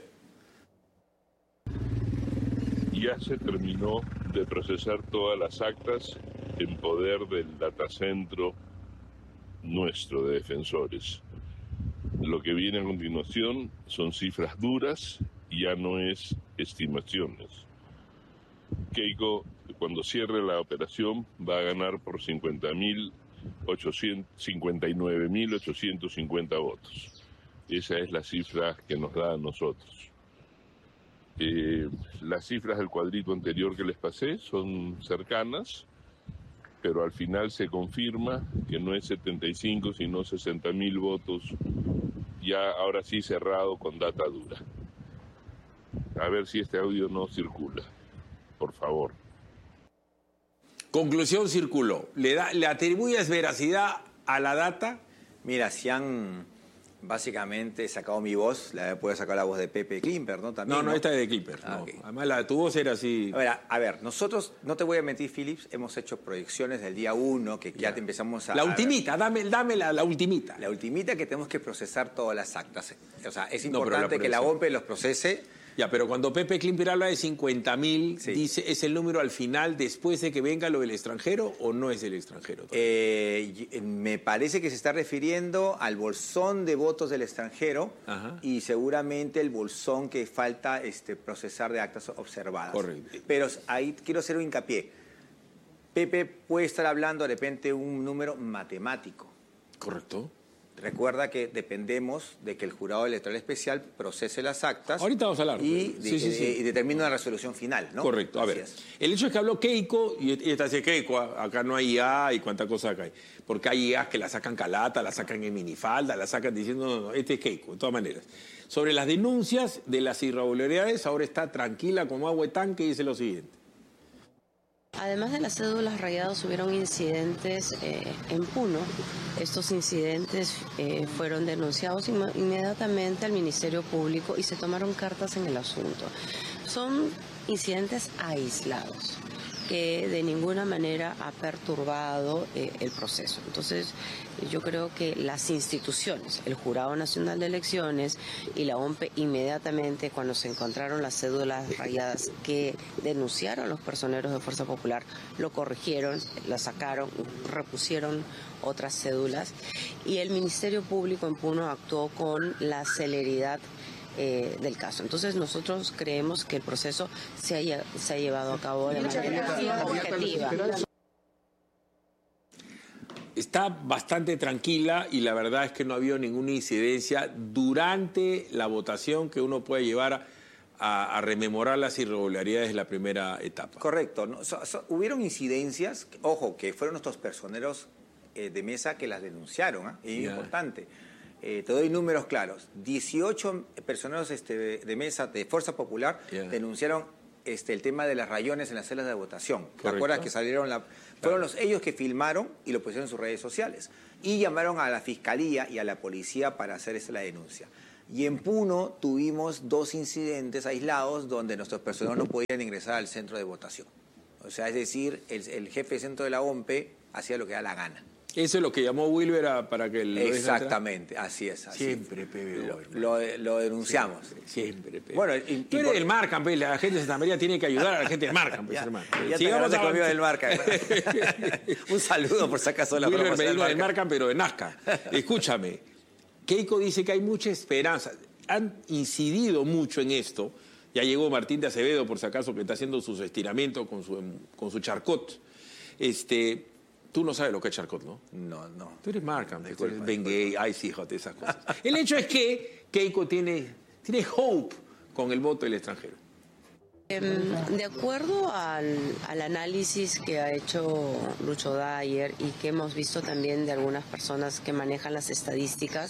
Ya se terminó de procesar todas las actas en poder del datacentro nuestro de defensores. Lo que viene a continuación son cifras duras y ya no es estimaciones. Keiko, cuando cierre la operación, va a ganar por 59.850 votos. Esa es la cifra que nos da a nosotros. Las cifras del cuadrito anterior que les pasé son cercanas, pero al final se confirma que no es 75, sino 60.000 votos, ya ahora sí cerrado con data dura. A ver si este audio no circula, por favor. Conclusión, circuló. ¿Le atribuyes veracidad a la data? Mira, si han básicamente sacado mi voz, puede sacar la voz de Pepe Klimper, ¿no? También, no, esta es de Klimper. Okay. Además, la de tu voz era así. A ver, nosotros, no te voy a mentir, Philips, hemos hecho proyecciones del día 1, que ya te empezamos a... La ultimita, dame la ultimita. La ultimita, que tenemos que procesar todas las actas. O sea, es importante que la OMPE los procese. Ya, pero cuando Pepe Klimper habla de 50.000, dice, ¿es el número al final después de que venga lo del extranjero o no es del extranjero? Me parece que se está refiriendo al bolsón de votos del extranjero. Ajá. Y seguramente el bolsón que falta procesar de actas observadas. Correcto. Pero ahí quiero hacer un hincapié. Pepe puede estar hablando de repente un número matemático. Correcto. Recuerda que dependemos de que el jurado electoral especial procese las actas. Ahorita vamos a hablar. Y determine una resolución final, ¿no? Correcto. A ver, el hecho es que habló Keiko, y esta dice Keiko, acá no hay IA y cuánta cosa acá hay. Porque hay IA que la sacan calata, la sacan en minifalda, la sacan diciendo, no, este es Keiko, de todas maneras. Sobre las denuncias de las irregularidades, ahora está tranquila como agua de tanque y dice lo siguiente. Además de las cédulas rayadas, hubieron incidentes en Puno. Estos incidentes fueron denunciados inmediatamente al Ministerio Público y se tomaron cartas en el asunto. Son incidentes aislados que de ninguna manera ha perturbado el proceso. Entonces, yo creo que las instituciones, el Jurado Nacional de Elecciones y la OMPE, inmediatamente cuando se encontraron las cédulas rayadas que denunciaron los personeros de Fuerza Popular, lo corrigieron, las sacaron, repusieron otras cédulas y el Ministerio Público en Puno actuó con la celeridad del caso. Entonces nosotros creemos que el proceso se ha llevado a cabo de manera objetiva. Está bastante tranquila y la verdad es que no ha habido ninguna incidencia durante la votación que uno puede llevar a rememorar las irregularidades de la primera etapa. Correcto. ¿No? Hubieron incidencias, ojo, que fueron nuestros personeros de mesa que las denunciaron, ¿eh? Es importante. Te doy números claros. 18 personeros de mesa de Fuerza Popular denunciaron el tema de las rayones en las celdas de votación. ¿Te acuerdas que salieron fueron ellos que filmaron y lo pusieron en sus redes sociales? Y llamaron a la Fiscalía y a la Policía para hacer la denuncia. Y en Puno tuvimos 2 incidentes aislados donde nuestros personeros no podían ingresar al centro de votación. O sea, es decir, el jefe de centro de la OMPE hacía lo que da la gana. Eso es lo que llamó Wilber para que lo exactamente, así es. Siempre, PBO. Lo denunciamos. Siempre, PBO. Bueno, tú eres del Markham, la gente de Santa María tiene que ayudar a la gente del Markham, hermano. Ya sigamos conmigo del Markham. Un saludo por si acaso la Wilber me dijo del Markham, pero de Nazca. Escúchame, Keiko dice que hay mucha esperanza. Han incidido mucho en esto. Ya llegó Martín de Acevedo, por si acaso, que está haciendo sus estiramientos con su charcot. Tú no sabes lo que es charcot, ¿no? No. Tú eres Markham, tú eres Bengay, ay, sí, joder, esas cosas. El hecho es que Keiko tiene hope con el voto del extranjero. De acuerdo al análisis que ha hecho Lucho Dyer y que hemos visto también de algunas personas que manejan las estadísticas,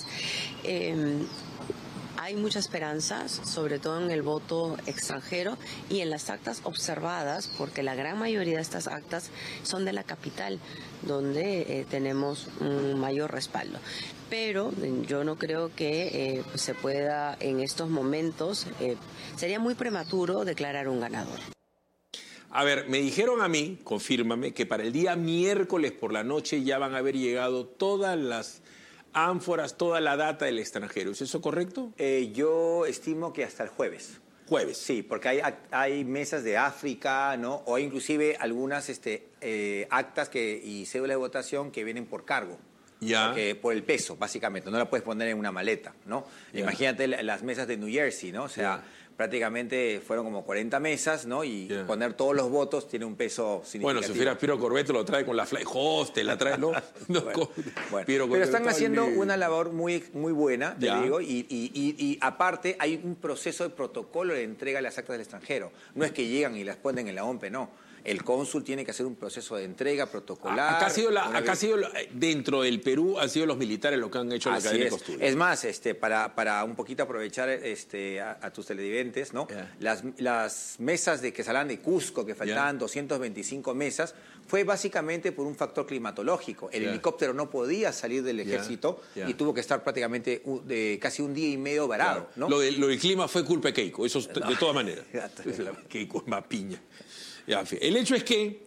hay mucha esperanza, sobre todo en el voto extranjero y en las actas observadas, porque la gran mayoría de estas actas son de la capital, donde tenemos un mayor respaldo. Pero yo no creo que se pueda en estos momentos, sería muy prematuro declarar un ganador. A ver, me dijeron a mí, confírmame, que para el día miércoles por la noche ya van a haber llegado todas las ánforas, toda la data del extranjero. ¿Es eso correcto? Yo estimo que hasta el jueves. ¿Jueves? Sí, porque hay mesas de África, ¿no? O inclusive algunas actas y cédulas de votación que vienen por cargo. Ya. Por el peso, básicamente. No la puedes poner en una maleta, ¿no? Ya. Imagínate las mesas de New Jersey, ¿no? O sea, prácticamente fueron como 40 mesas, ¿no? Y poner todos los votos tiene un peso significativo. Bueno, si fuera Piero Corbeto lo trae con la Fly Host, la trae, ¿no? Bueno. Pero están haciendo una labor muy, muy buena, te digo, y aparte hay un proceso de protocolo de entrega de las actas del extranjero. No es que llegan y las ponen en la OMPE, no. El cónsul tiene que hacer un proceso de entrega protocolar. Acá ha sido dentro del Perú, han sido los militares los que han hecho la cadena de costura. Es más, para un poquito aprovechar a tus televidentes, ¿no? Las mesas que salían de Cusco, que faltaban 225 mesas, fue básicamente por un factor climatológico. El helicóptero no podía salir del ejército y tuvo que estar prácticamente casi un día y medio varado, ¿no? Lo del clima fue culpa de Keiko, eso de todas maneras. Keiko es más piña. El hecho es que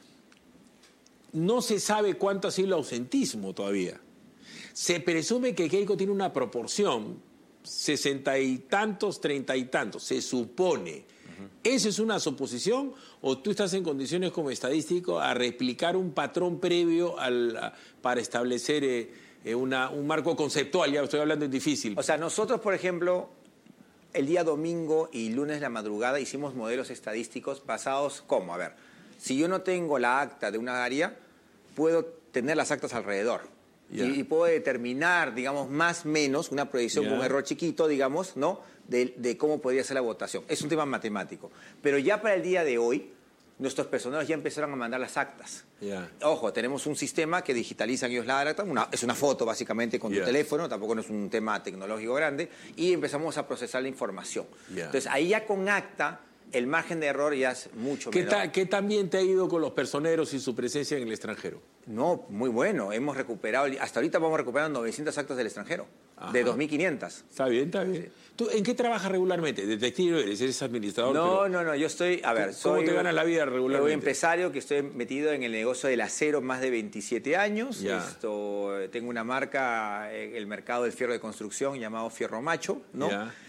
no se sabe cuánto ha sido el ausentismo todavía. Se presume que Keiko tiene una proporción, 60 y tantos, 30 y tantos, se supone. ¿Eso es una suposición o tú estás en condiciones como estadístico a replicar un patrón previo para establecer un marco conceptual? Ya estoy hablando en difícil. O sea, nosotros, por ejemplo, el día domingo y lunes de la madrugada hicimos modelos estadísticos basados ¿cómo? A ver, si yo no tengo la acta de una área, puedo tener las actas alrededor. Y puedo determinar, digamos, más o menos, una proyección con un error chiquito, digamos, ¿no? De cómo podría ser la votación. Es un tema matemático. Pero ya para el día de hoy, nuestros personeros ya empezaron a mandar las actas. Ojo, tenemos un sistema que digitalizan ellos la acta, es una foto básicamente con tu teléfono, tampoco no es un tema tecnológico grande, y empezamos a procesar la información. Entonces, ahí ya con acta, el margen de error ya es mucho menor. ¿Qué tan bien te ha ido con los personeros y su presencia en el extranjero? No, muy bueno. Hemos recuperado, hasta ahorita vamos recuperando 900 actas del extranjero, de 2.500. Está bien, está bien. Sí. ¿Tú en qué trabajas regularmente? ¿Detective eres administrador? No, yo estoy, ¿Cómo te ganas la vida regularmente? Soy empresario que estoy metido en el negocio del acero más de 27 años. Tengo una marca en el mercado del fierro de construcción llamado Fierro Macho, ¿no?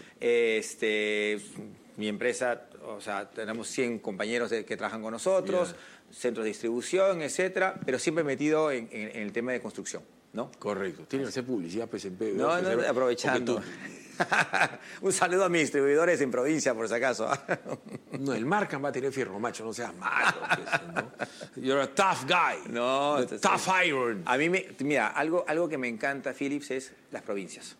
Mi empresa, o sea, tenemos 100 compañeros que trabajan con nosotros, centros de distribución, etcétera, pero siempre metido en el tema de construcción, ¿no? Correcto. Tiene que hacer publicidad, pues, en PBO. No, aprovechando. Un saludo a mis distribuidores en provincia, por si acaso. No, el Markham va a tener Fierro Macho, no seas malo. ¿No? You're a tough guy. No. Tough iron. A mí, mira, algo que me encanta, Philips, es las provincias.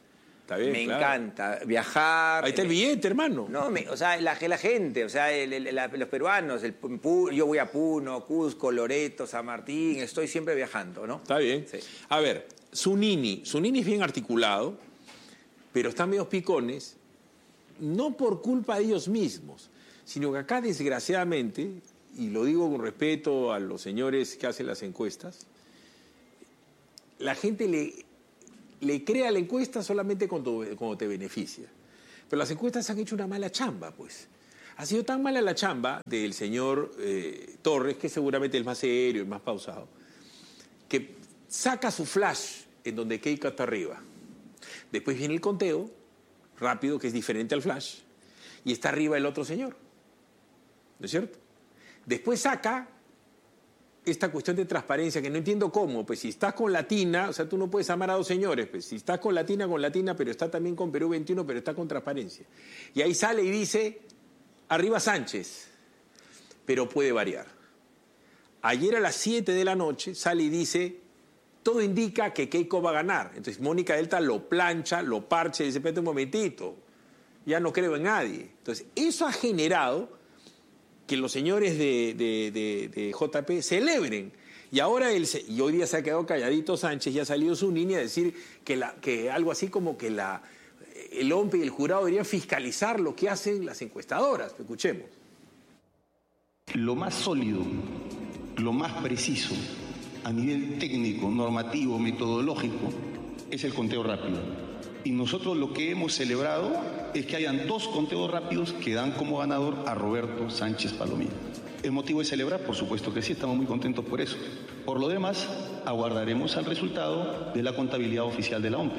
Está bien, Me claro. encanta viajar. Ahí está el billete, hermano. No, o sea, la gente, o sea, los peruanos, yo voy a Puno, Cusco, Loreto, San Martín, estoy siempre viajando, ¿no? Está bien. Sí. A ver, Zunini es bien articulado, pero están medio picones, no por culpa de ellos mismos, sino que acá, desgraciadamente, y lo digo con respeto a los señores que hacen las encuestas, la gente le crea la encuesta solamente cuando te beneficia. Pero las encuestas han hecho una mala chamba, pues. Ha sido tan mala la chamba del señor Torres, que es seguramente el más serio, el más pausado, que saca su flash en donde Keiko está arriba. Después viene el conteo rápido, que es diferente al flash, y está arriba el otro señor. ¿No es cierto? Después saca esta cuestión de transparencia, que no entiendo cómo, pues si estás con Latina, o sea, tú no puedes amar a dos señores, pues si estás con Latina, pero está también con Perú 21, pero está con transparencia. Y ahí sale y dice, arriba Sánchez, pero puede variar. Ayer a las 7 de la noche sale y dice, todo indica que Keiko va a ganar. Entonces Mónica Delta lo plancha, lo parcha y dice, espérate un momentito, ya no creo en nadie. Entonces eso ha generado que los señores de JP celebren. Y ahora y hoy día se ha quedado calladito Sánchez y ha salido Zunini a decir que algo así como que el OMPE y el jurado deberían fiscalizar lo que hacen las encuestadoras. Escuchemos. Lo más sólido, lo más preciso a nivel técnico, normativo, metodológico, es el conteo rápido. Y nosotros lo que hemos celebrado es que hayan 2 conteos rápidos que dan como ganador a Roberto Sánchez Palomino. ¿Es motivo de celebrar? Por supuesto que sí, estamos muy contentos por eso. Por lo demás, aguardaremos al resultado de la contabilidad oficial de la OMPE.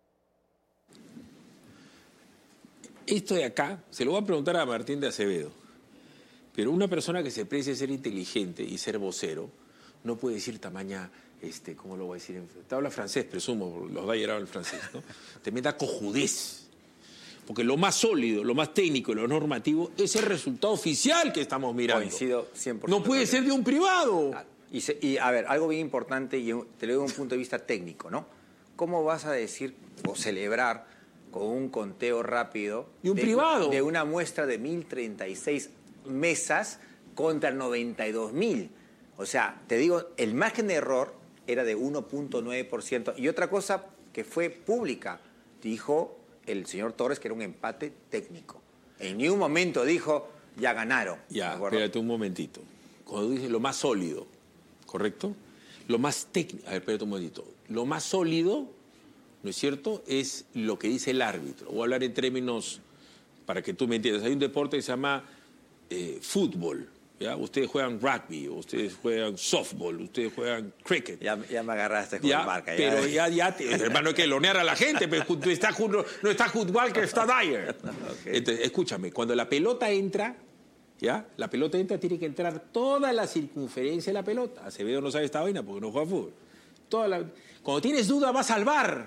Esto de acá, se lo voy a preguntar a Martín de Acevedo, pero una persona que se precie ser inteligente y ser vocero, no puede decir tamaña, ¿cómo lo voy a decir? Te habla francés, presumo, los da llegado el francés, ¿no? Tremenda cojudez. Porque lo más sólido, lo más técnico y lo normativo es el resultado oficial que estamos mirando. Coincido 100%. No puede ser de un privado. Y a ver, algo bien importante, y te lo digo desde un punto de vista técnico, ¿no? ¿Cómo vas a decir o celebrar con un conteo rápido de un privado? De una muestra de 1.036 mesas contra 92.000. O sea, te digo, el margen de error era de 1.9%. Y otra cosa que fue pública, dijo el señor Torres que era un empate técnico. En ningún momento dijo, ya ganaron. Ya, espérate un momentito. Cuando dice lo más sólido, ¿correcto? Lo más técnico, a ver, espérate un momentito. Lo más sólido, ¿no es cierto?, es lo que dice el árbitro. Voy a hablar en términos para que tú me entiendas. Hay un deporte que se llama fútbol. ¿Ya? Ustedes juegan rugby, ustedes juegan softball, ustedes juegan cricket. Ya me agarraste con la marca. Pero hermano, hay que lonear a la gente, pero no está Hudwal que está Dyer. Okay. Entonces, escúchame, cuando la pelota entra, ¿ya? La pelota entra, tiene que entrar toda la circunferencia de la pelota. Acevedo no sabe esta vaina porque no juega fútbol. Cuando tienes duda, vas al VAR.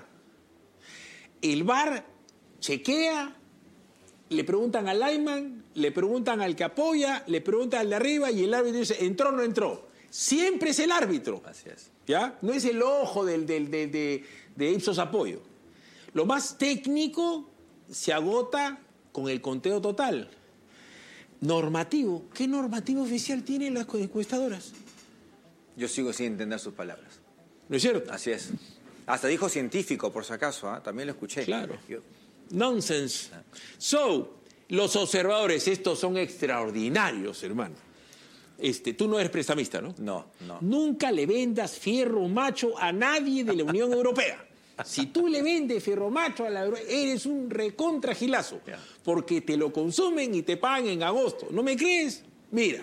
El VAR chequea. Le preguntan al lineman, le preguntan al que apoya, le preguntan al de arriba y el árbitro dice, ¿entró o no entró? Siempre es el árbitro. Así es. ¿Ya? No es el ojo de Ipsos Apoyo. Lo más técnico se agota con el conteo total. Normativo. ¿Qué normativo oficial tienen las encuestadoras? Yo sigo sin entender sus palabras. ¿No es cierto? Así es. Hasta dijo científico, por si acaso, ¿eh? También lo escuché. Claro. Nonsense. Los observadores, estos son extraordinarios, hermano. Tú no eres prestamista, ¿no? No. Nunca le vendas fierro macho a nadie de la Unión Europea. Si tú le vendes fierro macho a la Europea, eres un recontragilazo. Porque te lo consumen y te pagan en agosto. ¿No me crees? Mira.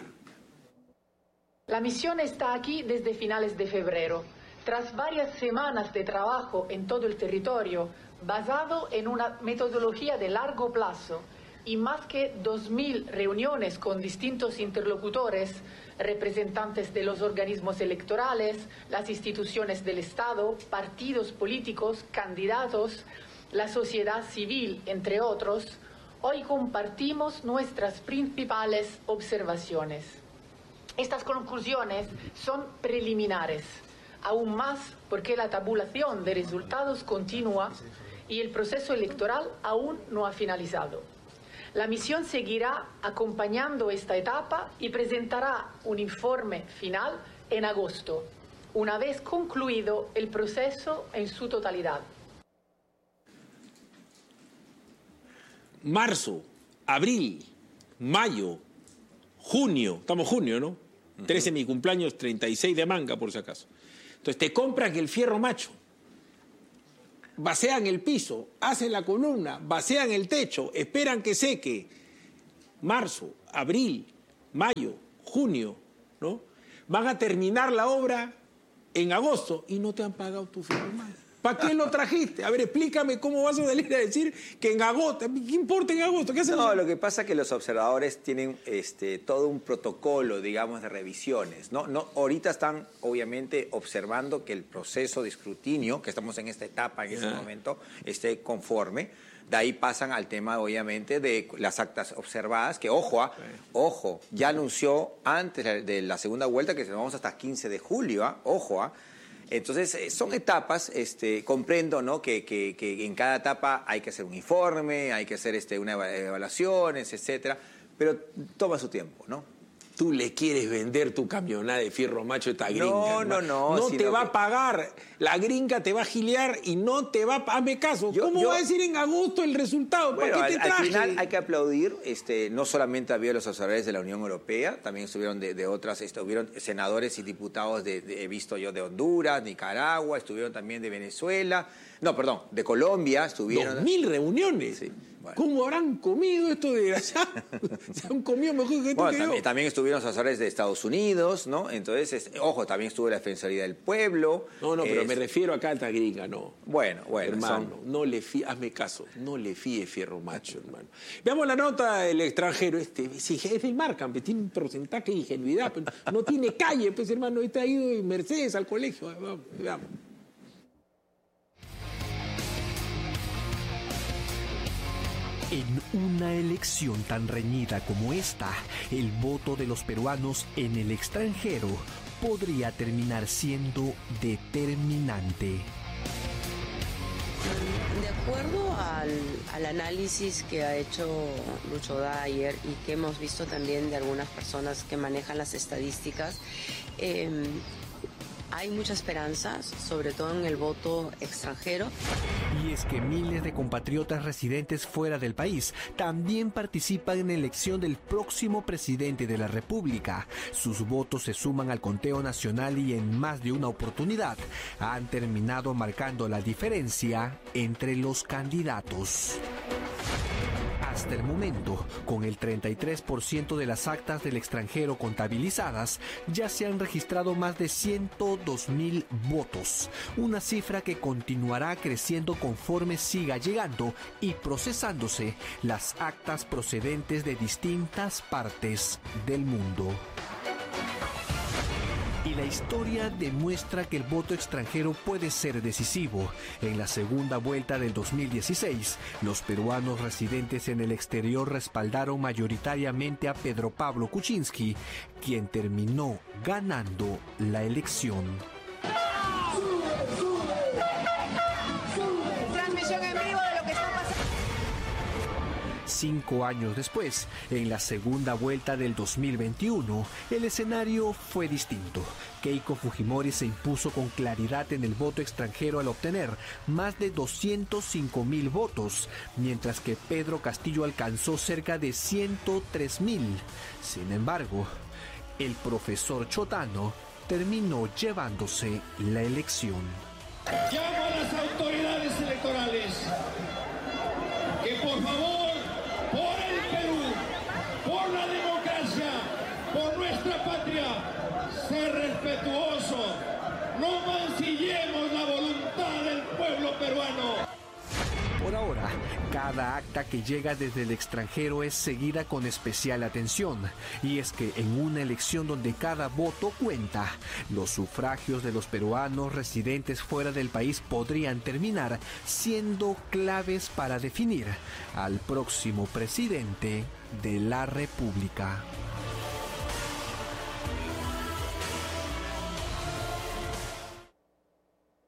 La misión está aquí desde finales de febrero. Tras varias semanas de trabajo en todo el territorio, basado en una metodología de largo plazo y más que 2.000 reuniones con distintos interlocutores, representantes de los organismos electorales, las instituciones del Estado, partidos políticos, candidatos, la sociedad civil, entre otros, hoy compartimos nuestras principales observaciones. Estas conclusiones son preliminares, aún más porque la tabulación de resultados continúa y el proceso electoral aún no ha finalizado. La misión seguirá acompañando esta etapa y presentará un informe final en agosto, una vez concluido el proceso en su totalidad. Marzo, abril, mayo, junio, estamos junio, ¿no? 13 mi cumpleaños, 36 de manga, por si acaso. Entonces te compran el fierro macho, vacían el piso, hacen la columna, vacían el techo, esperan que seque. Marzo, abril, mayo, junio, ¿no? Van a terminar la obra en agosto y no te han pagado tu fierro macho. ¿Para qué lo trajiste? A ver, explícame cómo vas a salir a decir que en agosto. ¿Qué importa en agosto? ¿Qué hacen? No, lo que pasa es que los observadores tienen todo un protocolo, digamos, de revisiones. No, ahorita están, obviamente, observando que el proceso de escrutinio, que estamos en esta etapa, en este momento, esté conforme. De ahí pasan al tema, obviamente, de las actas observadas, que, ojo, ya anunció antes de la segunda vuelta que vamos hasta 15 de julio, Entonces, son etapas, comprendo, ¿no?, que en cada etapa hay que hacer un informe, hay que hacer evaluaciones, etcétera, pero toma su tiempo, ¿no? Tú le quieres vender tu camioneta de fierro macho a esta gringa. No. No te va a pagar. La gringa te va a gilear y no te va a... Hazme caso. ¿Cómo va a decir en agosto el resultado? Bueno, ¿Para qué te traje? Al final hay que aplaudir. No solamente había los observadores de la Unión Europea, también estuvieron de otras, estuvieron senadores y diputados he visto yo, de Honduras, Nicaragua, estuvieron también de Venezuela. No, perdón, de Colombia estuvieron... 2.000 reuniones. Sí. Bueno. ¿Cómo habrán comido esto de desgraciado? Se han comido mejor que esto que yo. También estuvieron los asesores de Estados Unidos, ¿no? Entonces, también estuvo la Defensoría del Pueblo. No, pero me refiero acá a esta gringa, no. Bueno. Hermano, hazme caso, no le fíe fierro macho, hermano. Veamos la nota del extranjero sí, es del Markham, tiene un porcentaje de ingenuidad, pero no tiene calle, pues, hermano, ha ido en Mercedes al colegio. Veamos. En una elección tan reñida como esta, el voto de los peruanos en el extranjero podría terminar siendo determinante. De acuerdo al análisis que ha hecho Lucho Dyer y que hemos visto también de algunas personas que manejan las estadísticas, hay mucha esperanza, sobre todo en el voto extranjero. Y es que miles de compatriotas residentes fuera del país también participan en la elección del próximo presidente de la República. Sus votos se suman al conteo nacional y en más de una oportunidad han terminado marcando la diferencia entre los candidatos. Hasta el momento, con el 33% de las actas del extranjero contabilizadas, ya se han registrado más de 102,000 votos, una cifra que continuará creciendo conforme siga llegando y procesándose las actas procedentes de distintas partes del mundo. Y la historia demuestra que el voto extranjero puede ser decisivo. En la segunda vuelta del 2016, los peruanos residentes en el exterior respaldaron mayoritariamente a Pedro Pablo Kuczynski, quien terminó ganando la elección. Transmisión en vivo de lo que está pasando. 5 años después, en la segunda vuelta del 2021, el escenario fue distinto. Keiko Fujimori se impuso con claridad en el voto extranjero al obtener más de 205,000 votos, mientras que Pedro Castillo alcanzó cerca de 103,000. Sin embargo, el profesor Chotano terminó llevándose la elección. Llamo a las autoridades electorales que por favor, por el Perú, por la democracia, por nuestra patria, ser respetuosos, no mancillemos la voluntad del pueblo peruano. Por ahora, cada acta que llega desde el extranjero es seguida con especial atención, y es que en una elección donde cada voto cuenta, los sufragios de los peruanos residentes fuera del país podrían terminar siendo claves para definir al próximo presidente de la República.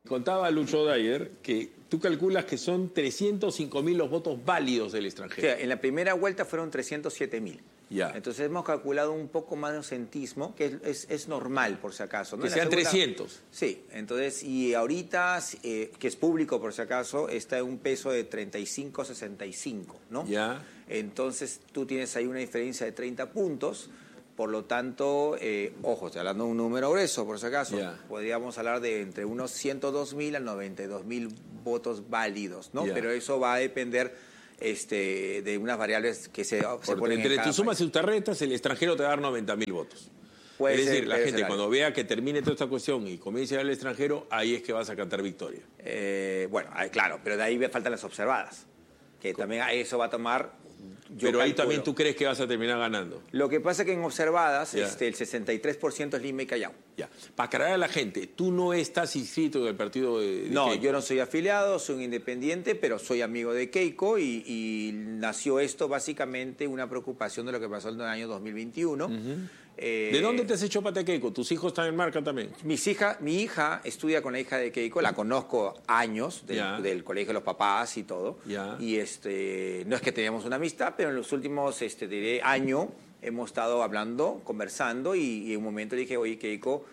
Contaba Lucho Dyer que tú calculas que son 305.000 los votos válidos del extranjero. O sea, en la primera vuelta fueron 307.000. Ya. Entonces hemos calculado un poco más de ausentismo, que es normal, por si acaso, ¿no? Que sean 300. Sí, entonces, y ahorita, que es público, por si acaso, está en un peso de 35-65, ¿no? Ya. Entonces, tú tienes ahí una diferencia de 30 puntos, por lo tanto, ojo, estoy hablando de un número grueso, por si acaso, podríamos hablar de entre unos 102.000 a 92.000 votos válidos, ¿no? Ya. Pero eso va a depender de unas variables que se ponen entre en cada tus sumas país. y tus tarjetas, el extranjero te va a dar 90.000 votos. Puede es decir, ser, la puede gente ser cuando algo. vea que termine toda esta cuestión y comience a ir al extranjero, ahí es que vas a cantar victoria. Bueno, claro, pero de ahí me faltan las observadas, que también eso va a tomar... Pero ahí calculo. también tú crees que vas a terminar ganando. Lo que pasa es que en observadas Ya. el 63% es Lima y Callao. Ya. Para aclarar a la gente, tú no estás inscrito en el partido de No, Keiko. yo no soy afiliado, soy un independiente, pero soy amigo de Keiko y nació esto básicamente una preocupación de lo que pasó en el año 2021. ¿De dónde te has hecho pata Keiko? ¿Tus hijos están en marca también? Mi hija estudia con la hija de Keiko, la conozco años Ya. del colegio de los papás y todo. Ya. Y no es que teníamos una amistad, pero en los últimos diré, año hemos estado hablando, conversando y en un momento le dije, oye Keiko,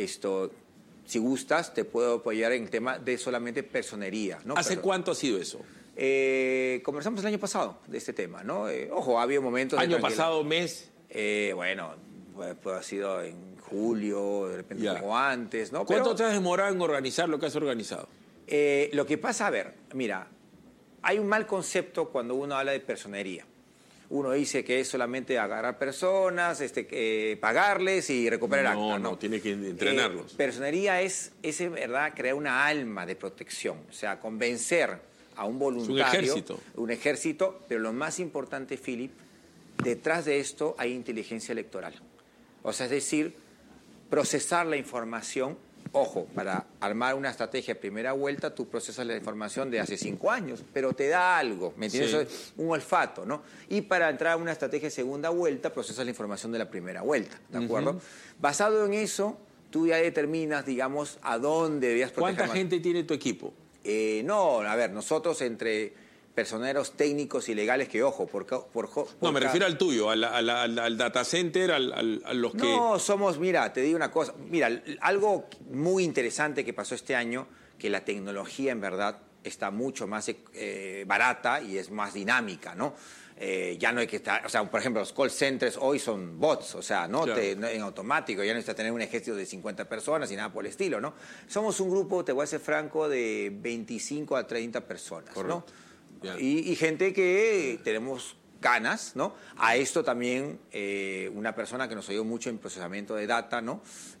si gustas te puedo apoyar en el tema de solamente personería, ¿no? ¿Hace cuánto ha sido eso? Conversamos el año pasado de este tema, ¿no? Ojo, ha habido momentos... de ¿Año tranquilidad. pasado, mes? Bueno, pues ha sido en julio, de repente Ya. un poco antes, ¿no? ¿Cuánto Pero, te has demorado en organizar lo que has organizado? lo que pasa, a ver, mira, hay un mal concepto cuando uno habla de personería. Uno dice que es solamente agarrar personas, pagarles y recuperar actas. No, tiene que entrenarlos. Personería es en verdad crear una alma de protección, o sea, convencer a un voluntario. Un ejército, pero lo más importante, Philip, detrás de esto hay inteligencia electoral. O sea, es decir, procesar la información. Ojo, para armar una estrategia de primera vuelta, tú procesas la información de hace 5 años, pero te da algo, ¿me entiendes? Sí. Eso es un olfato, ¿no? Y para entrar a una estrategia de segunda vuelta, procesas la información de la primera vuelta, ¿de acuerdo? Basado en eso, tú ya determinas, digamos, a dónde debías proteger. ¿Cuánta gente tiene tu equipo? No, a ver, nosotros entre personeros técnicos y legales que, ojo, No, me refiero al tuyo, al data center, a los que... No, somos, mira, te digo una cosa, mira, algo muy interesante que pasó este año, que la tecnología en verdad está mucho más barata y es más dinámica, ¿no? Ya no hay que estar, o sea, por ejemplo, los call centers hoy son bots, o sea, ¿no? Claro. En automático, ya no necesitas tener un ejército de 50 personas y nada por el estilo, ¿no? Somos un grupo, te voy a ser franco, de 25 a 30 personas, Correcto. ¿no? Y gente que tenemos ganas, ¿no? A esto también una persona que nos ayudó mucho en procesamiento de data, ¿no?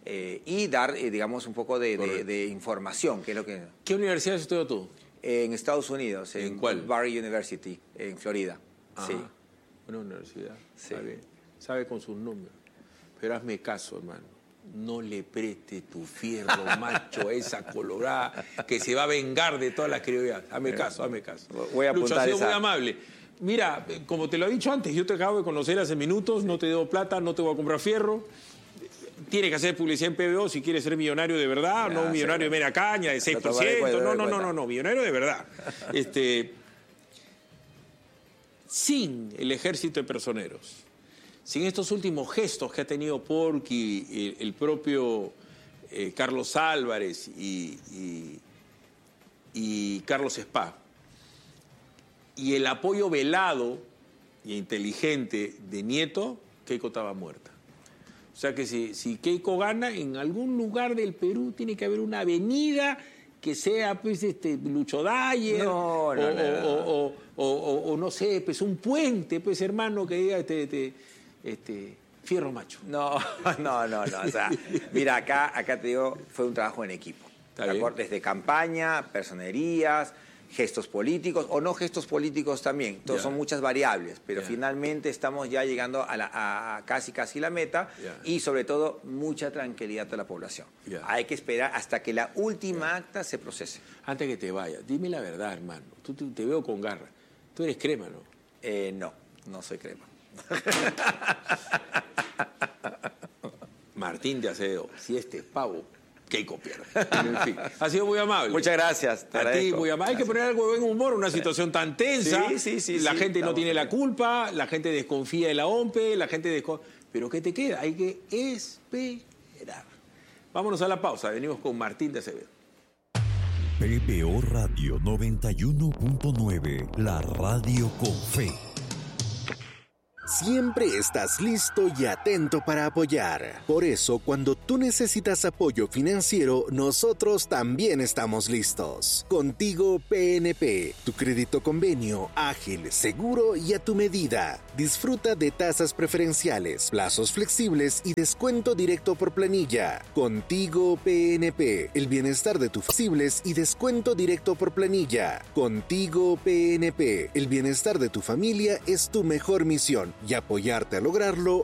Y dar, digamos, un poco de información, que es lo que... ¿Qué universidad has estudiado tú? En Estados Unidos, ¿En cuál? Barry University, en Florida. Ah, Sí. Una universidad. Sí. Está bien. Sabe con sus números. Pero hazme caso, hermano. No le preste tu fierro, macho, a esa colorada que se va a vengar de todas las criollades. Hazme caso, hazme caso. Voy a Lucho, apuntar ha sido esa. muy amable. Mira, como te lo he dicho antes, yo te acabo de conocer hace minutos, no te debo plata, no te voy a comprar fierro. Tienes que hacer publicidad en PBO si quieres ser millonario de verdad, no un millonario de media caña, de 6%. No, millonario de verdad. Sin el ejército de personeros, sin estos últimos gestos que ha tenido Porky, el propio Carlos Álvarez y Carlos Spa, y el apoyo velado e inteligente de Nieto, Keiko estaba muerta. O sea que si Keiko gana, en algún lugar del Perú tiene que haber una avenida que sea, pues, Lucho Dyer, o no sé, pues un puente, pues, hermano, que diga fierro macho. No. O sea, mira, acá te digo, fue un trabajo en equipo. ¿De acuerdo? Desde campaña, personerías, gestos políticos o no gestos políticos también. Entonces son muchas variables, pero finalmente estamos ya llegando a casi la meta y sobre todo mucha tranquilidad a la población. Hay que esperar hasta que la última acta se procese. Antes que te vayas, dime la verdad, hermano. Tú te veo con garra. Tú eres crema, ¿no? No soy crema. Martín de Acevedo, si este pavo Keiko pierde. En fin, ha sido muy amable. Muchas gracias. A ti, muy amable. Hay que poner algo de buen humor en una situación tan tensa. Sí, la gente no tiene la bien. culpa, la gente desconfía de la OMPE, la gente Pero ¿qué te queda? Hay que esperar. Vámonos a la pausa. Venimos con Martín de Acevedo. PBO Radio 91.9, la radio con fe. Siempre estás listo y atento para apoyar. Por eso, cuando tú necesitas apoyo financiero, nosotros también estamos listos. Contigo PNP, tu crédito convenio, ágil, seguro y a tu medida. Disfruta de tasas preferenciales, plazos flexibles y descuento directo por planilla. Contigo PNP, el bienestar de tus flexibles y descuento directo por planilla. Contigo PNP, el bienestar de tu familia es tu mejor misión. Y apoyarte a lograrlo